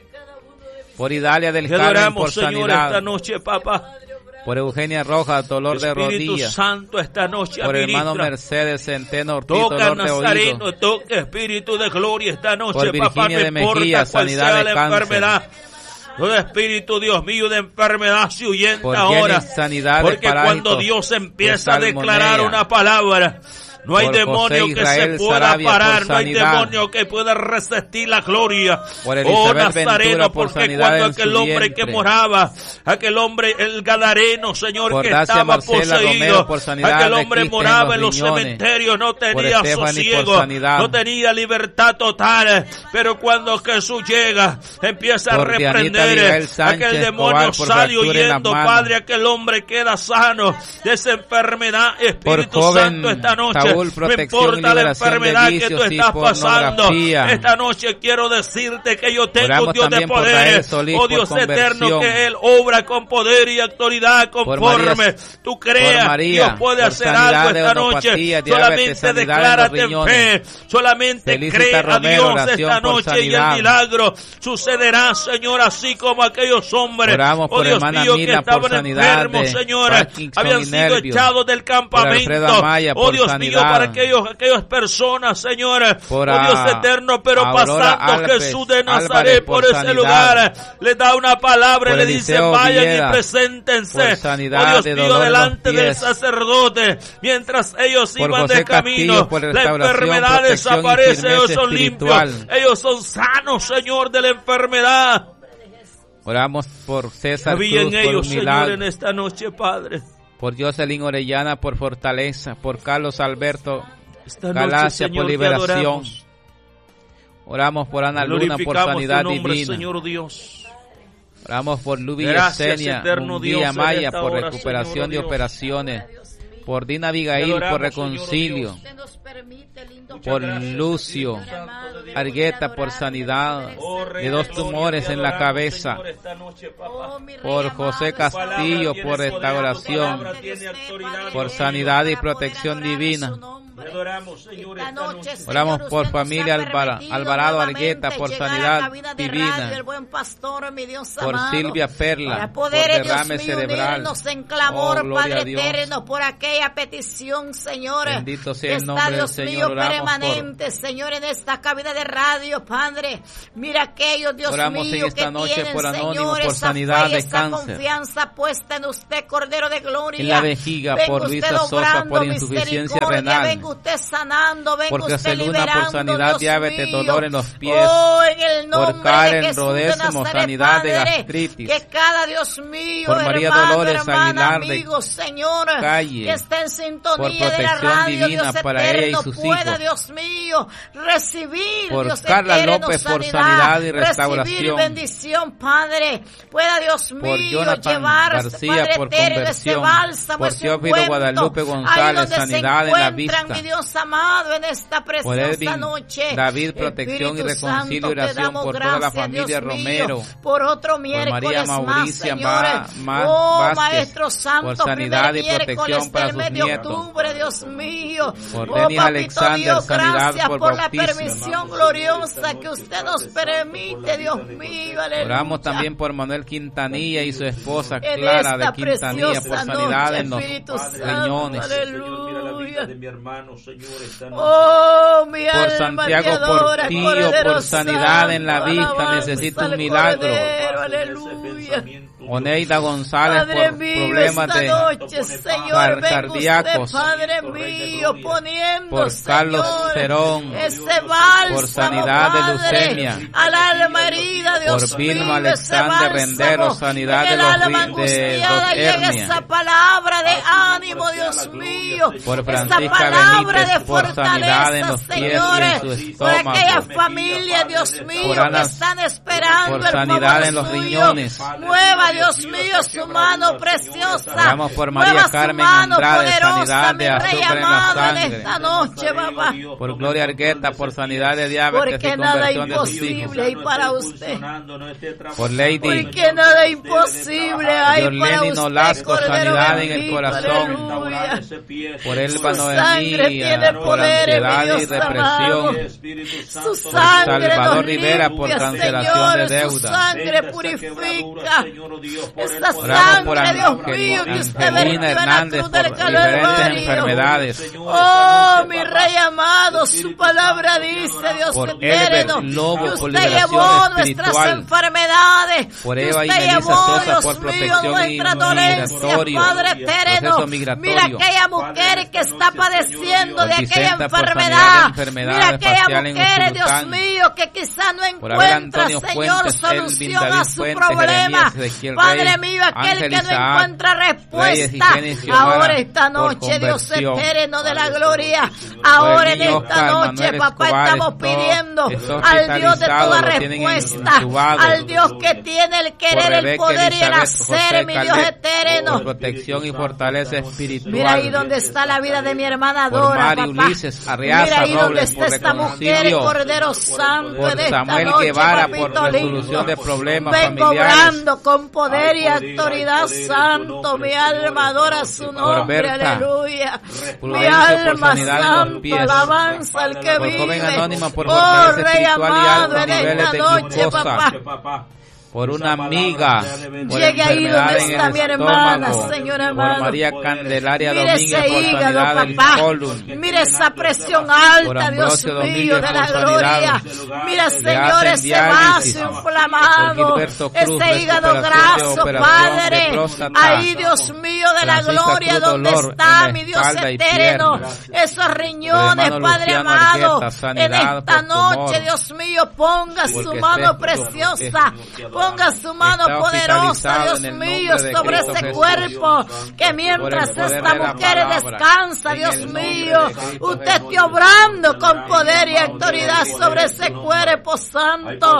por Idalia del Te Carmen, adoramos, por Señor, sanidad, esta noche, papá. por Eugenia Rojas, dolor de Espíritu rodillas, Santo, esta noche por administra. hermano Mercedes Centeno Ortiz, Toca dolor de oído, Nazareno, toca Espíritu de gloria esta noche, por papá, Virginia no de importa Mejía, cuál sanidad sea de la cáncer. enfermedad. Todo espíritu, Dios mío, de enfermedad se huyenta por ahora. Jenny, sanidad de Porque parásitos, cuando Dios empieza a de declarar salmonella. una palabra, no hay Por demonio José que Israel se pueda Sarabia, parar, por no hay sanidad. demonio que pueda resistir la gloria. Por Oh Elizabeth Nazareno, Ventura, por porque sanidad cuando en aquel su hombre vientre. que moraba, aquel hombre, el gadareno, Señor, Por que Dacia estaba Marcela poseído, Romero, por sanidad aquel de hombre quiste moraba en en los los riñones. cementerios, no Por tenía Stephanie, por sosiego, sanidad. no tenía libertad total, pero cuando Jesús llega, empieza a Por Dianita reprender, Miguel Sánchez aquel demonio Escobar, por sale fractura en la huyendo, mano. Padre, aquel hombre queda sano de esa enfermedad. Espíritu joven Santo, esta noche, Saúl, no protección y importa la liberación de enfermedad que tú vicios y estás pasando, pornografía. esta noche quiero decirte que yo tengo Oramos un Dios de también por poder, Rael Solís, oh Dios por eterno, conversión. que Él obra con poder y autoridad conforme María- tú creas. por María, Dios puede por hacer sanidad algo de esta onopatía, noche, diabetes, solamente sanidad en los declárate en riñones. fe, solamente Felicita cree a Romero, Dios oración esta por noche y el sanidad. milagro sucederá, Señor, así como aquellos hombres, Oramos oh por Dios hermana mío, que Mila, por estaban sanidad enfermos, de Señor, Parkinson habían y sido nervios. echados del Por Alfredo campamento, Amaya, oh por Dios mío, sanidad. para aquellos, aquellas personas, Señor, Por oh Dios a- eterno, pero Aurora pasando Alves, Jesús de Álvarez, Nazaret por, por ese sanidad. lugar, le da una palabra y Por le dice, Eliseo vayan Villegas, y preséntense, por sanidad oh Dios de mío, dolor en los delante del pies. sacerdote, mientras ellos Por iban José de camino, Castillo, por la restauración, enfermedad protección y desaparece, ellos firmeza son limpios, espiritual. ellos son sanos, Señor, de la enfermedad. Oramos por César Había Cruz, en por ellos, un Señor, milagro. en esta noche, Padre. Por Jocelyn Orellana, por fortaleza. Por Carlos Alberto Esta noche, Galacia, Señor, por te liberación. adoramos. Oramos por Ana Luna, por Glorificamos sanidad tu nombre, divina. Señor Dios. Oramos por Lubi Gracias, Yesenia, eterno Dios, Munguía en Maya, esta por hora, recuperación Señor de Dios. operaciones. Por Dina Abigail, Te adoramos, por reconcilio. Señor Por gracias, Lucio Espíritu Santo de Dios. Argueta, por sanidad Oh, Rey de dos gloria, tumores te en la adoramos, cabeza. Señor, esta noche, papá. Por José Tu palabra Castillo, tiene por poder, tu restauración. palabra tiene autoridad, Por Dios sanidad y mío. protección divina. Te adoramos, Señor, esta noche. Oramos por familia Alvara- Alvarado Argueta, por sanidad divina. Por Silvia Perla, por derrame cerebral. En clamor, Oh, gloria Padre a Dios. eterno, por aquella petición, Señor, Bendito sea que el está, nombre del Dios Señor. mío, Oramos permanente, Señor, en esta cabina de radio, Padre. Mira aquellos, Dios Oramos en mío, esa que noche tienen, por Anónimo, Señor, por esa sanidad fe y de esa cáncer. confianza puesta en usted, Cordero de Gloria. En la vejiga, Venga por usted Luisa Sosa, obrando por insuficiencia misericordia, renal. venga usted usted sanando, venga porque usted se luna liberando, por sanidad, Dios diabetes, mío. dolor en los pies, Oh, en el nombre por Karen de Jesús Rodésimo, de Nazaret, sanidad de Padre, gastritis, que cada Dios mío, por María hermano, Dolores hermana, Aguilar de amigo, Señor, Calle, que está en sintonía por de la protección radio, divina Dios para ella y eterno, sus pueda, hijos, Dios mío, recibir, por Dios Carla eterno, López, por sanidad, sanidad y recibir restauración, bendición, Padre, pueda, Dios por mío, Jonathan llevar, García, Padre por eterno, ese conversión, bálsamo, por ese Teófilo ungüento, Guadalupe ahí González, donde sanidad se en la encuentran, vista, mi Dios amado, en esta por preciosa Edwin noche. David, protección y Espíritu reconcilio y Santo, te oración damos por toda la gracias, familia Dios Romero, mío, por otro por María miércoles más, Mauricia señores. Ma- Ma- Oh, Vázquez, Maestro Santo, por sanidad primer y protección miércoles para del sus mes de nietos, octubre, Dios mío. por Oh, Denis Papito Alexander, Dios, sanidad gracias por por la bautismo. permisión gloriosa que usted nos permite, Dios mío, aleluya. Oramos también por Manuel Quintanilla y su esposa En Clara de esta Quintanilla, por preciosa sanidad noche, en los Espíritu Santo, riñones, aleluya. de mi hermano, Señor, esta noche. Oh, mi por alma Santiago te adora, Portillo, Cordero por sanidad en la Santo, vista, alabanza necesita un al milagro. Cordero, aleluya. Oneida González, Padre por mío, problemas esta de noche, Señor, car- venga cardíacos, usted, Padre mío, poniendo, por Carlos Señor, Cerón, ese bálsamo, por sanidad de Padre, leucemia, al alma herida, Dios por Vilma mío, ese Alexander bálsamo, Rendero, sanidad en de el los alma ri- de angustiada dos llega hernias, esa palabra de ánimo, Dios mío, por esa Francisca palabra Benítez, de por sanidad en fortaleza, los pies y señores, en su por aquella estómago, familia, Dios mío, por Ana- que están esperando por el sanidad favor en los suyo. riñones. Mueva, Dios mío, su mano preciosa. Oramos por María Mueva su Carmen mano Andrade, poderosa, sanidad de mi Rey azúcar en la amado, en sangre, esta noche, papá. por Gloria Argueta, por sanidad de diabetes Porque y nada conversión de sus hijos, imposible hay para usted. por Lady Porque nada imposible hay para Yorleni usted, Nolasco, Cordero sanidad en el bendito, corazón, aleluya. por Elba Su sangre Noemí, tiene por poder, mi ansiedad y Dios amado. depresión, Su por sangre Salvador nos Rivera, por limpia, cancelación Señor, de su deuda. sangre purifica. Esta Oramos por sangre, Dios Ángel- mío, que usted Angelina vertió en la Hernández, cruz por del diferentes Calvario. enfermedades, Oh, mi Rey amado, su palabra dice, Dios por eterno, Elbert Lobo, que por usted liberación llevó nuestras espiritual, enfermedades, por que Eva y usted Melissa llevó, Sosa, Dios por mío, protección nuestra dolencia, migratorio, Padre eterno. proceso migratorio, Mira aquella mujer que está padeciendo por de aquella Vicenta, por enfermedad. sanidad de enfermedades Mira aquella faciales en mujer, Dios Usulután, mío, que quizá no por Abel encuentra, Antonio Señor, Fuentes, Elvin solución a David su Fuentes, problema. Jeremías Ezequiel Padre Rey, mío, aquel Ángel que no Isaac, encuentra Reyes y respuesta. Genis Xiomara, Ahora esta por noche, Dios conversión, eterno de la gloria. Ahora en niño esta Oscar noche, Manuel papá, Escobar, estamos está- pidiendo está al Dios de toda hospitalizado, lo tienen respuesta, intubado, al Dios que tiene el querer, el Rebeca poder y el Elizabeth hacer, José mi Dios Caleb, eterno. por protección y fortaleza espiritual, Mira ahí donde está la vida de mi hermana por Dora, Mari papá. Ulises Arriaza Mira ahí donde Robles, está por esta mujer, el reconcilio, Cordero Santo, por en esta Samuel noche, Guevara, por papito resolución lindo. de problemas Vengo familiares, obrando con poder y autoridad, Santo, mi alma adora su nombre, Berta, aleluya. por Mi Lorenzo, por alma sanidad en los santo, pies, alabanza al que por vive. joven anónima, por Oh, fortaleza Rey espiritual y amado, altos en niveles esta de noche, glucosa, papá. por una amiga, por Llegue ahí enfermedad donde en está el mi hermana, estómago, Señor por amado. María Candelaria Mire Domínguez, ese por hígado, sanidad del papá. colon, Mire esa presión por alta, Dios Ambrosio mío, Domínguez, de la por gloria. sanidad. Mira, Le Señor, hacen ese diálisis. vaso inflamado, Por Gilberto Cruz, ese hígado recuperación de graso, operación de Padre. próstata. Ahí, Dios mío, de la Francisca gloria, Cruz, donde dolor está, en la mi Dios espalda y eterno. piernas. Esos riñones, hermano Padre Luciano amado. Argueta, En sanidad esta por tumor. noche, Dios mío, ponga su Porque mano esté- preciosa, ponga su mano está poderosa, hospitalizado Dios en el mío, nombre de sobre Cristo ese Jesús. cuerpo, que mientras Por el poder esta de la mujer palabra. descansa, En Dios el nombre mío, de Cristo usted Jesús. esté obrando con poder y autoridad sobre ese cuerpo santo.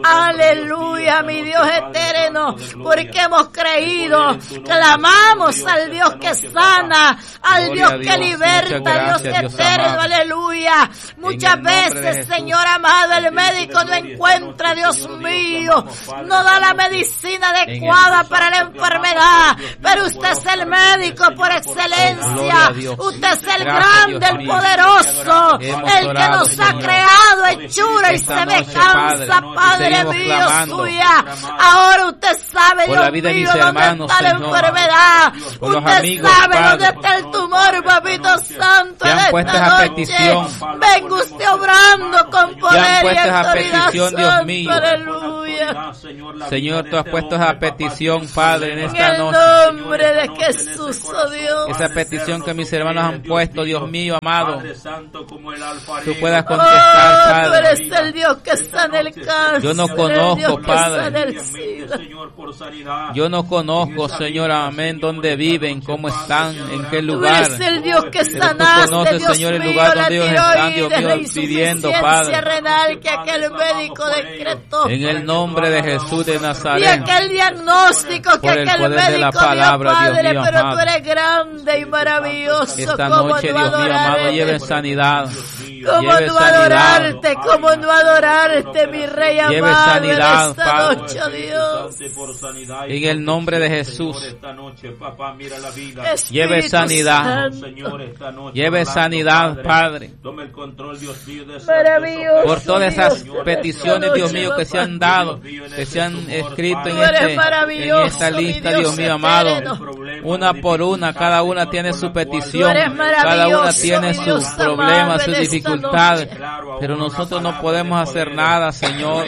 Aleluya, mi Dios eterno, porque hemos creído, clamamos al Dios que sana, al Gloria Dios a que Dios. liberta, Muchas gracias, Dios Dios eterno, amado. aleluya. Muchas el nombre de veces, Jesús. Señor amado, el médico no encuentra, Dios mío, no da la medicina adecuada para la enfermedad, pero usted es el médico por Gloria excelencia, a Dios. usted es el Gracias, grande, Dios el mío. poderoso, Hemos el que orado, nos ha Señor. creado hechura y Esta noche, semejanza, Padre, Padre seguimos mío, clamando suya. Ahora usted sabe, por la Dios vida de mío, mis dónde hermanos, está la Señor. enfermedad. Por los Usted amigos, sabe Padre, dónde está el tumor, papito santo, que han en puesto esta esa noche. petición. Venga usted obrando con Que han poder y puesto esa autoridad, petición, Dios santo, mío. aleluya. Aleluya. Señor, tú has puesto esa petición, Padre, en esta noche. En el nombre de Jesús, oh Dios. Esa petición que mis hermanos han puesto, Dios mío, amado. Tú puedas contestar, Padre. Oh, tú eres el Dios que está en el cáncer. Yo no conozco, Padre. Yo no conozco, Señor, amén, dónde viven, cómo están, en qué lugar. Tú eres el Dios que Pero tú sanaste, conoces, Dios Señor, el mío, lugar la donde ellos están, Dios tiroides, mío, la pidiendo, insuficiencia Padre. renal que aquel médico decretó. En el nombre de Jesús de Y Nazaret. aquel diagnóstico que Por el aquel poder de la médico palabra, dio, Dios Padre, mío, pero amado. tú eres grande y maravilloso. Esta ¿Cómo noche, no Dios mío, amado, adorarte? lleve sanidad. ¿Cómo Lleve no sanidad. adorarte? ¿Cómo no adorarte, mi Rey amado, Lleve sanidad, en esta Padre. noche, Dios? En el nombre de Jesús. Espíritu Lleve sanidad. Santo. Lleve sanidad, Padre. Maravilloso, Por todas esas Dios. peticiones, Dios mío, que se han dado, que se han escrito en, este, en esta lista, Dios mío amado. Una por una, cada una tiene su petición, cada una tiene sus problemas, sus dificultades. Pero nosotros no podemos hacer nada, Señor.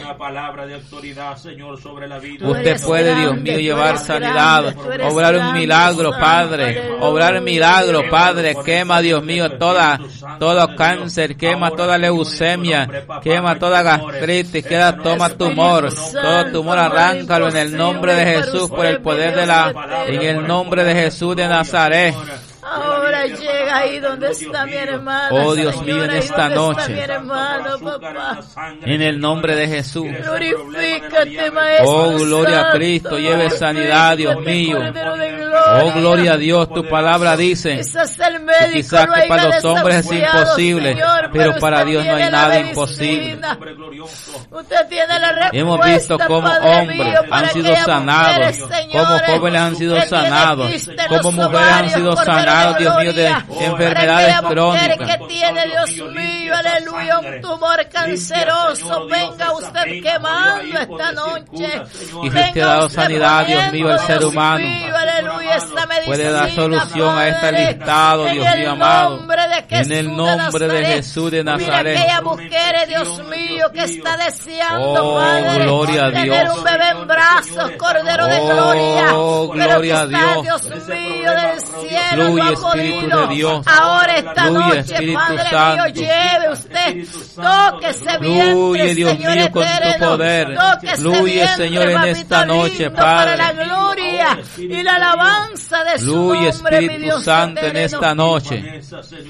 Usted puede, Dios mío, llevar sanidad, obrar un milagro, Padre, obrar un milagro, Padre. Quema, Dios mío, toda, todo cáncer, quema toda leucemia, quema toda gastritis, queda, toma tumor, todo tumor arráncalo en el nombre de Jesús, por el poder de la, en el nombre de Jesús de Nazaret. Ahora llega ahí donde está mi hermana. Oh, Dios mío, en Señor, ahí esta donde noche. está mi hermano, papá. En el nombre de Jesús. Glorifícate, Maestro. Oh, gloria a Santo. Cristo, lleve sanidad, Dios Glorifícate, mío. Cordero de gloria. Oh, gloria a Dios, tu palabra dice Quizás el que médico quizás lo que para haya los hombres es desafiado, imposible, Señor, pero para usted Dios no hay tiene la nada medicina. imposible. Usted tiene la respuesta. Hemos visto cómo Padre hombres mío, han para sido aquellas sanados, mujeres, como señores, jóvenes han sido que tienen sanados, quiste en como los mujeres han ovarios, sido Cordero de sanadas, Dios mío, de gloria. enfermedades Para aquella mujer crónicas. que tiene, Dios mío, aleluya, un tumor canceroso, venga usted quemando esta noche. Y si usted ha dado sanidad, Dios mío, al ser humano, mío, aleluya, esta medicina, puede dar solución a este Padre, listado, en Dios el mío amado. nombre de Jesús En el nombre de Nazaret. Jesús de Mira Nazaret. aquella mujer, Dios mío, que está deseando, Oh, Padre, gloria a tener Dios. un bebé en brazos, Cordero de Oh, gloria. gloria a Pero quizás, Dios. Dios mío, del cielo Fluye, no ha Espíritu podido. de Dios. Ahora esta Fluye, noche, Espíritu Padre Santo. mío, lleve usted, toque ese vientre, Fluye, Dios Señor mío, con tu eterno. poder. Toque ese Fluye, vientre, Señor, en papito esta noche, lindo, para Padre. la gloria y la alabanza de su Fluye, nombre, mi Espíritu Dios Santo, en eterno. esta noche.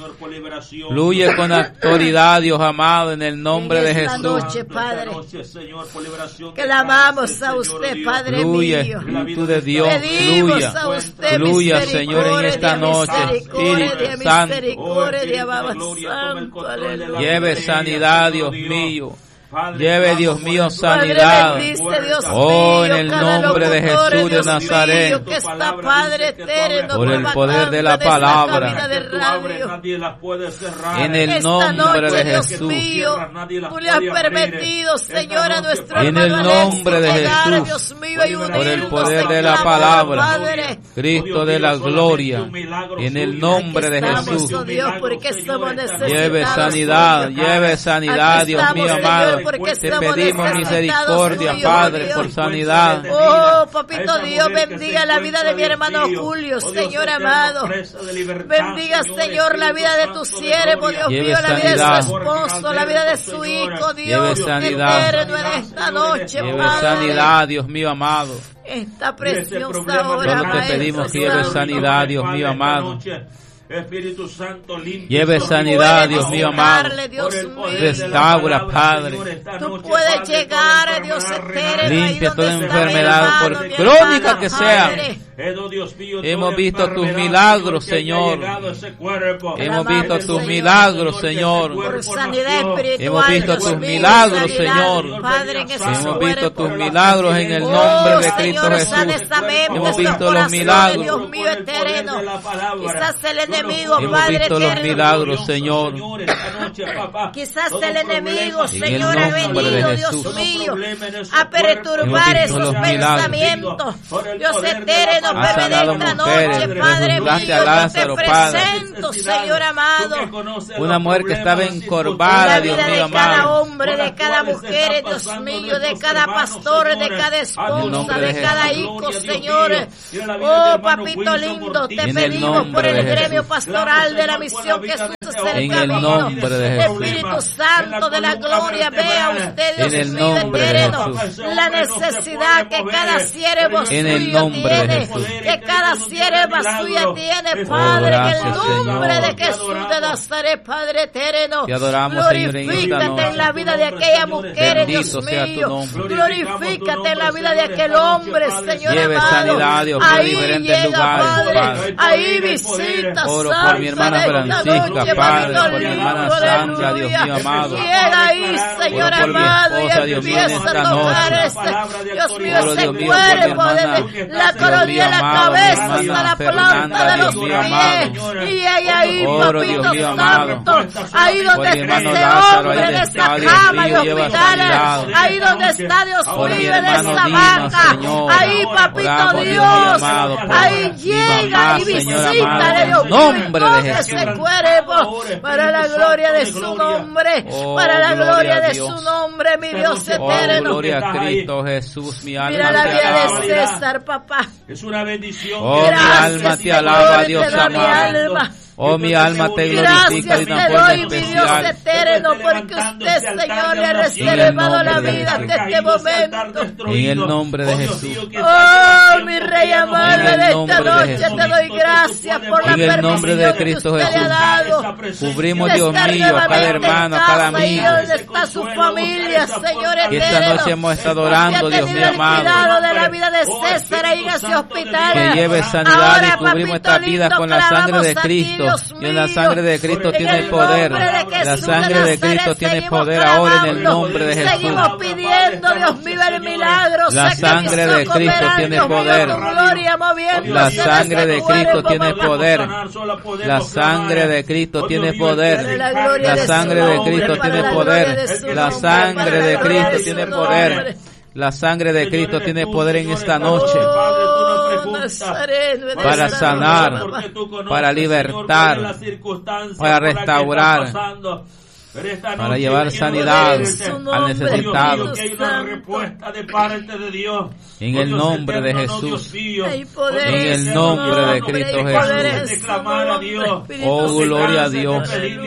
Fluye con autoridad, Dios amado, en el nombre de En esta Jesús. noche, Padre, que la amamos a usted, Padre Fluye, mío. Espíritu de Dios, Pedimos fluya. a usted Fluya, Señor, en esta misericordia, noche. misericordia, Espíritu Santo. misericordia, Baba Santo, aleluya. Lleve sanidad, Dios mío. Lleve, Dios mío, Padre, sanidad. bendice, Dios Oh, en mío, el cada nombre de locutor, Jesús de Dios Nazaret. mío, que está, Padre eterno, Por el trabajando poder de la esta palabra. cabina de radio. En el Esta nombre noche, de Dios Jesús. mío, tú le has permitido, Señor, a nuestro En el hermano nombre Alexis de llegar, Jesús. Dios mío, y Por el unirnos poder en de la clamor, palabra. Padre. Cristo de la gloria. En el nombre de Aquí estamos, Jesús. oh Dios, porque somos necesitados. Lleve sanidad, lleve sanidad, Aquí Dios estamos, mío Señor, amado. porque Te estamos pedimos necesitados misericordia, tuyo, Padre, Dios. por sanidad. Oh, papito Dios, bendiga la vida de mi hermano Julio, Señor amado. Bendiga, Señor, la vida de tu siervo, Dios Lleve mío, la vida de sanidad. su esposo, la vida de su hijo, Lleve Dios sanidad. eterno en esta noche, Lleve Padre. sanidad, Dios mío amado. Esta preciosa hora, Solo te Maestro pedimos que lleve Santo. sanidad, Dios mío amado. Espíritu Santo, Lleve sanidad, Dios mío amado. Puedes Dios mío. Restaura, Padre. Tú puedes llegar, Dios eterno, ahí Limpia donde toda está mi enfermedad, hermano, por mi crónica hermana, que sea. Padre. Hemos visto tus milagros, Señor. Hemos visto tus milagros, Señor. Por sanidad espiritual, Hemos visto Dios tus mío, milagros, sanidad, Señor. Padre, en esos Hemos visto cuerpos. tus milagros en el Oh, nombre de Cristo Señor, Jesús. sana esta mente, Hemos estos visto los corazones, milagros. Dios mío eterno. Quizás el enemigo, Hemos Padre visto los eterno. milagros, Señor. Quizás el enemigo, En el Señor, ha nombre de venido, Jesús. Dios mío, a perturbar Hemos visto esos los milagros. pensamientos. Dios eterno, Bebé, sanado esta mujeres, noche, Padre resucitaste a mío, Lázaro, te Padre. presento, Señor amado. Una mujer que estaba encorvada, Dios mío de cada amado. hombre, de cada mujer, Dios mío, de cada pastor, de cada esposa, de cada hijo, Señor. Oh, papito lindo, te pedimos por el gremio pastoral de la misión Jesús es el camino. Espíritu Santo de la gloria, vea usted, Dios mío eterno, la necesidad que cada siervo suyo tiene, que cada sierva suya tiene, Padre, en el nombre de Jesús de Nazaret, Padre eterno. Glorifícate en la vida de aquella mujer, Dios mío. Glorifícate en la vida de aquel hombre, Señor amado. Ahí llega, Padre. Ahí visita, por mi hermana Francisca, Padre, por mi hermana Sandra, Dios mío amado. Llega ahí, Señor amado, y empieza a tocar este, Dios mío, ese cuerpo, desde la coronilla de la cabeza hasta la planta de los pies. Y ahí, ahí, papito santo, ahí donde está ese hombre en esa cama de hospitales, ahí donde está Dios mío en esa banca, ahí, papito Dios, ahí llega y visita, Dios mío, ese cuerpo, para la gloria de su nombre, para la gloria de su nombre, mi Dios eterno. Gloria a Cristo Jesús, mi alma. Mira la vida de César, papá. Es una bendición. Oh, mi alma te alaba, Dios amado. Oh, mi alma te glorifica de una forma especial. Gracias, Dios eterno, porque usted, Señor, le ha reservado la vida hasta este momento. En el nombre de Jesús. Oh, mi Rey amado, de esta noche te doy gracias por la permisión. En el nombre de Cristo Jesús. Cubrimos, Dios mío, a cada hermano, a cada amigo. ¿Dónde está su familia, Señor eterno? Que esta noche hemos estado orando, Dios mío amado. Cuidado de la vida de César ahí en ese hospital. Que lleve sanidad y cubrimos esta vida con la sangre de Cristo. Y en la sangre de Cristo tiene poder. La sangre de Cristo tiene poder ahora en el nombre de Jesús. Seguimos pidiendo, Dios mío, el milagro. La sangre de Cristo tiene poder. La sangre de Cristo tiene poder. La sangre de Cristo tiene poder. La sangre de Cristo tiene poder. La sangre de Cristo tiene poder. La sangre de Cristo tiene poder en esta noche. Para sanar, para libertar, para restaurar, para llevar sanidad al necesitado. En el nombre de Jesús, en el nombre de Cristo Jesús. Oh, gloria a Dios.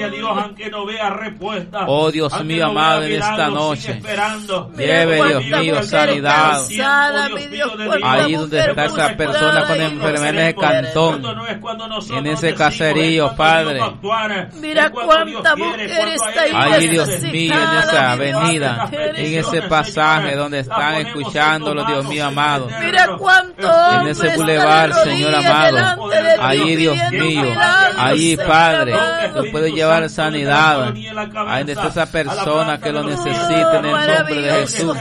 Oh, Dios mío amado, en esta noche lleve, Dios mío, sanidad ahí donde está esa persona con enfermedades de cantón, en ese caserío, Padre. Mira cuánta mujer está ahí, Dios mío, en esa avenida, en ese pasaje donde están escuchándolo, Dios mío amado. Mira cuánto en ese bulevar, Señor amado. Ahí, Dios mío, ahí, Padre, tú puedes llevar sanidad. Ahí donde está esa persona que lo necesita en el nombre de Jesús.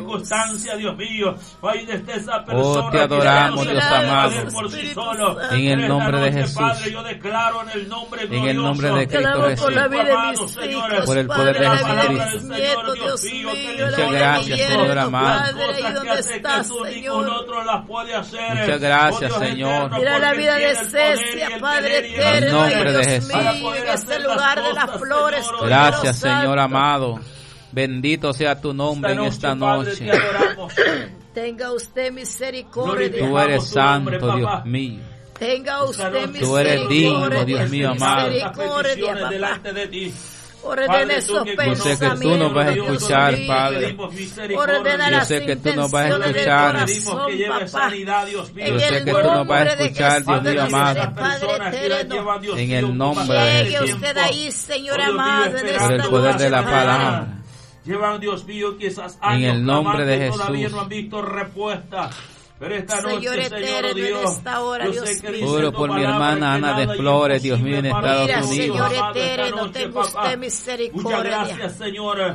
Oh, te adoramos, Dios amado. En el nombre de Jesús. En el nombre de Cristo Jesús. Por el poder de Jesucristo. Muchas gracias, Señor amado. Muchas gracias, Señor. Mira la vida de Cecia, Padre eterno. En nombre de Jesús. En este lugar de las flores. Gracias, Señor amado. Bendito sea tu nombre en esta noche. Tenga usted misericordia. Tú eres santo, Dios mío. Tenga usted misericordia. Tú eres digno, Dios mío amado. delante de ti. Ordena esos pensamientos. Yo sé que tú nos vas a escuchar, Padre. Ordena Yo sé que tú nos vas a escuchar. Yo sé que tú nos vas a escuchar, Dios mío amado. En el nombre de Jesús. Usted ahí, Señor amado, por el poder de la palabra. Llevan, Dios mío, quizás en el nombre de Jesús. Todavía no han visto respuesta. Pero esta noche, Señor eterno, Dios, en esta hora, yo Dios sé que mío. Oro por mi hermana Ana de Flores, Dios mío, en Estados Mira, Unidos. Señor eterno, tenga usted misericordia. Muchas gracias, Señor.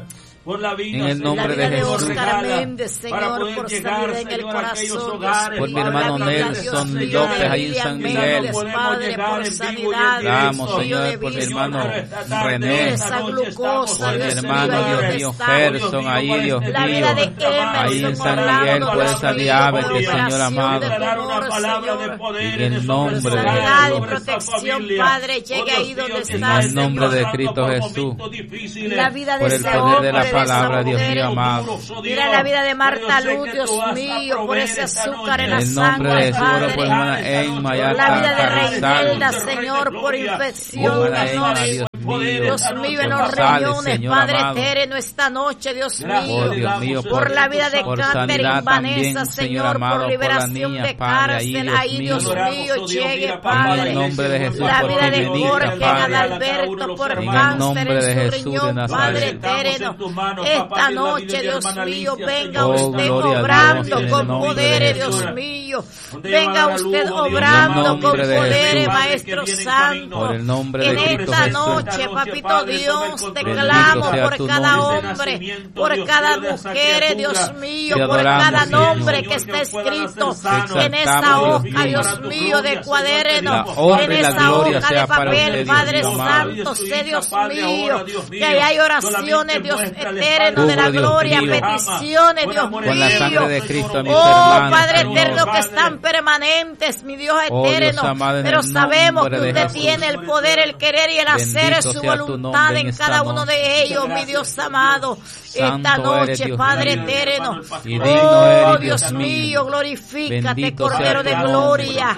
por la vida, en el nombre la vida de de Jesús. Oscar Méndez, Señor, para poder por llegar, salir en el Señor, a aquellos corazón, hogares, por mi Dios, hermano la vida, Nelson Dios, López de ahí en San Lilian Miguel. Méndez, Padre, por sanidad, Damos, Dios mío, Señor, de por mi vida, hermano Señor, René, esa glucosa, por mi Dios hermano, mío, Dios ahí mío, está. Gerson, ahí, Dios La vida de mío, ahí en San Emerson Miguel, por Orlando, esa Dios mío, diabetes, por Señor operación amado, de tumor, Señor, en el nombre de sanidad y Jesús, protección, Padre, llegue ahí donde en estás, el nombre Señor. de Cristo Jesús, La vida de por el ese poder de hombre, la de palabra, esa Dios mujer. mío amado, Mira la vida de Marta Luz, Dios mío, por ese azúcar en en la el nombre de sangre, Jesús, oro por Padre. hermana Emma, allá La vida de Carrizal, Reinelda, Señor, por infección, hermana Emma, Dios Dios mío, Dios mío, en los González, riñones, Señor Padre amado, eterno, esta noche, Dios oh mío, Dios mío, por la vida de por Catherine sanidad también, Vanessa, Señor Señor, amado, por por las liberación niñas, de Padre, ahí, cárcel, Dios ahí, Dios mío, mío, llegue, en el Padre. nombre de Jesús, La por vida de Tibenita, Jorge Padre, Adalberto, por en el cáncer nombre de en su Jesús de riñón, Padre Nazaret. eterno. Esta noche, Dios mío, venga Oh, usted gloria a obrando Dios, en el con nombre poder, de Dios Jesús. mío. Venga usted obrando con nombre de poder, Jesús. Maestro Santo. Por el nombre de En Cristo esta Jesús. noche, Papito Dios, te Bendito clamo sea por tu cada nombre. hombre, por cada mujer, Dios mío, Te por adoramos, cada Señor. nombre que está escrito Te en esa exaltamos, hoja, Dios Dios mío. mío, de cuaderno, La honra en y la esa gloria hoja sea de para papel, usted, Dios Padre mío amado. Santo, sé Dios mío, que ahí hay oraciones, Dios eterno de la Cubra, Dios gloria, mío, peticiones, Dios con la sangre mío. de Cristo a mis Oh, hermanos, Padre Señor. eterno, que están permanentes, mi Dios Oh, Dios eterno, amado, en pero el sabemos que nombre de usted Jesús. tiene el poder, el querer y el hacer Bendito su sea tu voluntad nombre en en esta cada uno noche. de ellos, mi Dios amado. Esta Santo eres, noche, Dios Padre mío. eterno. Y digno Oh, eres, Dios Dios mío, mío. glorifícate, Bendito sea Cordero tu de nombre. Gloria.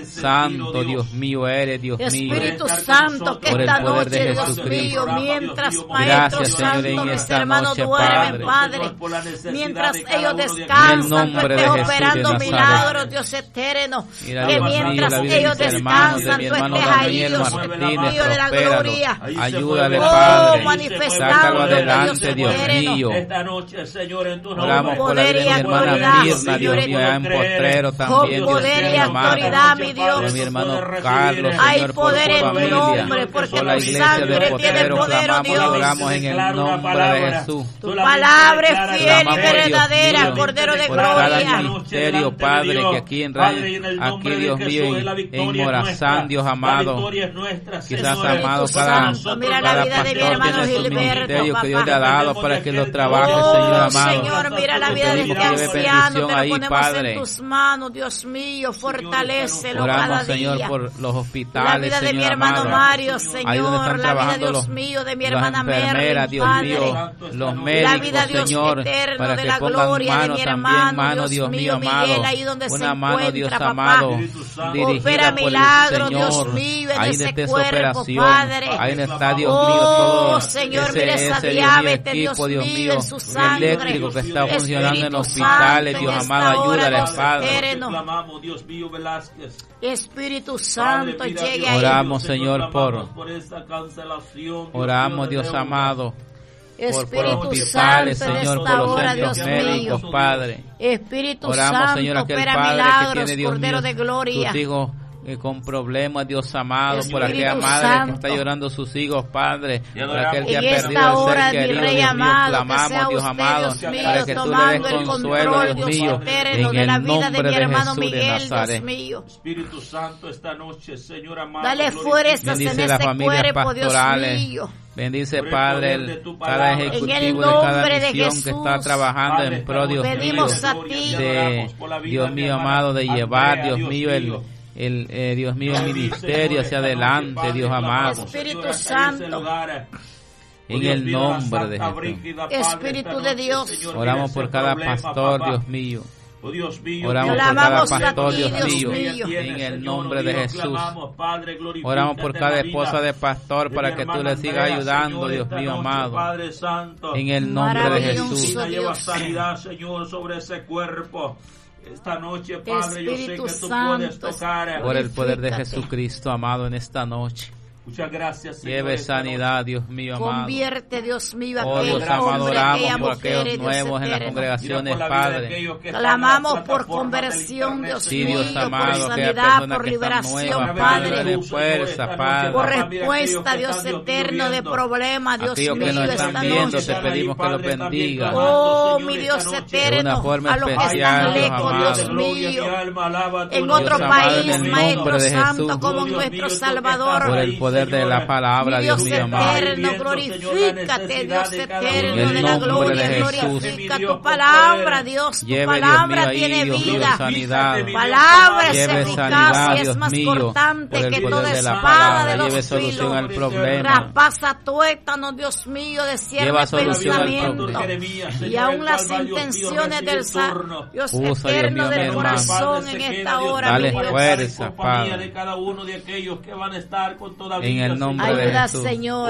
Santo Dios mío eres, Dios mío. Espíritu Santo, que Por el esta poder de noche, Dios Jesucristo. mío, mientras, Gracias, Maestro Señor, Santo, en mis esta hermanos noche, duermen, Padre. Padre, mientras ellos En el descansan, tú nombre de estés Jesús de operando Nazaret. milagros, Dios eterno, Mira, que Dios mío, mientras la vida de ellos mis hermanos, de descansan, mi tú hermano estés ahí, Daniel Dios Martínez, mío, de la prospéralo. gloria. Ayúdale, Oh, Padre. manifestando, Sácalo adelante, Dios Dios eterno. mío. Esta noche, Señor, en tu nombre. Oramos por la vida de mi hermana autoridad, Mirna, Señor, Dios mío, allá en Potrero también, Con Dios poder y mío, amado. autoridad, mi Dios. De mi hermano Carlos, Hay Señor, por poder su en tu familia. nombre, porque Por la tu iglesia sangre de tiene Potrero, poder, oh clamamos y Dios. oramos en el nombre de Jesús. Tu palabra es fiel y Clamamos, Dios verdadera, mío, Cordero de por cada gloria. ministerio, Padre, que aquí en Radio, aquí, Dios mío, en, en Morazán, Dios amado, quizás amado, cada, Mira la cada vida de mi pastor hermano tiene su Gilberto, ministerio que Dios le ha papá. dado para que lo trabaje, Oh, Señor amado. Señor, mira la Te vida de pedimos este que lleve anciano, bendición te lo ahí, ponemos Padre. en tus manos, Dios mío, fortalécelo cada Oramos, Señor, día. por los La hospitales, vida de mi Señor hermano amado. Mario, Ahí donde Señor, están la vida, trabajando Dios los, mío, de mi las hermana enfermeras, Merlin, Dios Padre. mío, los La médicos, vida, Dios Señor, eterno, para de que la pongan gloria de mano mi también, hermano, mano, Dios Dios mío, mío, amado, Miguel, ahí donde se una mano, Dios encuentra, amado, papá. dirigida Opera por el milagro, Dios Señor, mío, en ahí ese desde su cuerpo, operación, Padre. ahí en el estadio Oh, mío, todo Señor, ese, mira esa ese diabetes, equipo, Dios Dios mío, mío, en su sangre. eléctrico que está funcionando en Espíritu hospitales, Santo, Dios en amado, esta hora, ayúdale, Dios Padre. eterno. Clamamos, Dios mío, Velázquez. Espíritu Santo, llegue ahí. Oramos, Señor, por, por esta cancelación. oramos, Dios amado, por, por Espíritu hospitales, Santo, en Señor, esta por los hora, centros Dios médicos, mío. Padre. Espíritu Oramos, Santo, Señor, aquel opera Padre que milagros, tiene, Dios Cordero mío, de gloria. sus hijos eh, con problemas, Dios amado, por Espíritu aquella madre Santo. que está llorando sus hijos, Padre, por aquel que ha En esta perdido el hora, ser mi querido, Rey Dios mío, amado, que clamamos, sea Dios usted, amado, Dios mío, para que tú le des tomando el consuelo, control, Dios Dios mío, eterno, en de la el vida de nombre mi de hermano Jesús de Miguel, Dios Nazaret. mío. Espíritu Santo, esta noche, Señor amado. Dale fuerzas en Bendice las ese familias cuerpo, Dios pastorales. mío. Bendice, Por el Padre, poder el- de tu cada palabra. ejecutivo En el de cada nombre de misión Jesús, que está trabajando Padre, en pro, Dios mío, pedimos a ti. de, Dios mío amado, de llevar, Dios mío, el, el eh, Dios mío, el ministerio hacia adelante, Dios amado, Espíritu Santo. en el nombre de Jesús. Espíritu de Dios. Oramos por cada pastor, Dios mío. Oh, Dios mío, Oramos Te por cada amamos a pastor, ti, Dios Dios mío, mío. en el nombre de Jesús. Padre, Oramos por cada esposa de pastor de para mi que tú hermana le sigas Andrea, ayudando, Señor, Dios esta mío noche, amado, Padre Santo. en el nombre de Maravilloso. Jesús. Medicina lleva Dios. sanidad, Señor, sobre ese cuerpo. Esta noche, Padre, yo sé Espíritu que tú Santo. puedes tocar. Por el poder de Glorifícate. Jesucristo, amado, en esta noche. Muchas gracias, Señor. Lleve sanidad, Dios mío amado. Convierte, Dios mío, oh, aquel Dios amado, hombre, aquella por mujer, aquellos nuevos en las congregaciones, Padre. Clamamos por conversión, Dios sí, mío, Dios amado, por sanidad, por liberación, Padre. De fuerza, Padre. Por respuesta, Dios eterno, de problemas, Dios aquellos mío, que nos esta están viendo, noche. te pedimos que los bendiga. Oh, mi Dios eterno, a los que están lejos, Dios mío, en otro país, Maestro Santo, como nuestro Salvador. Por el poder de la palabra, Dios mío amado. Eterno, glorifícate, Dios eterno de la gloria, glorifica tu palabra, Dios. Tu lleve, palabra Dios mío, tiene Dios, vida. Sanidad. Palabra es lleve eficaz sanidad, y es Dios más mío, cortante que toda de espada de lleve los solución filos. al problema. Traspasa, tuétanos, Dios mío, de cierto pensamiento y aún las intenciones del Dios Usa, eterno Dios mío, del corazón en esta hora. Dale mi Dios. fuerza, Padre. De cada uno de aquellos que van a estar con toda en el nombre Ayuda, de Jesús. Señor.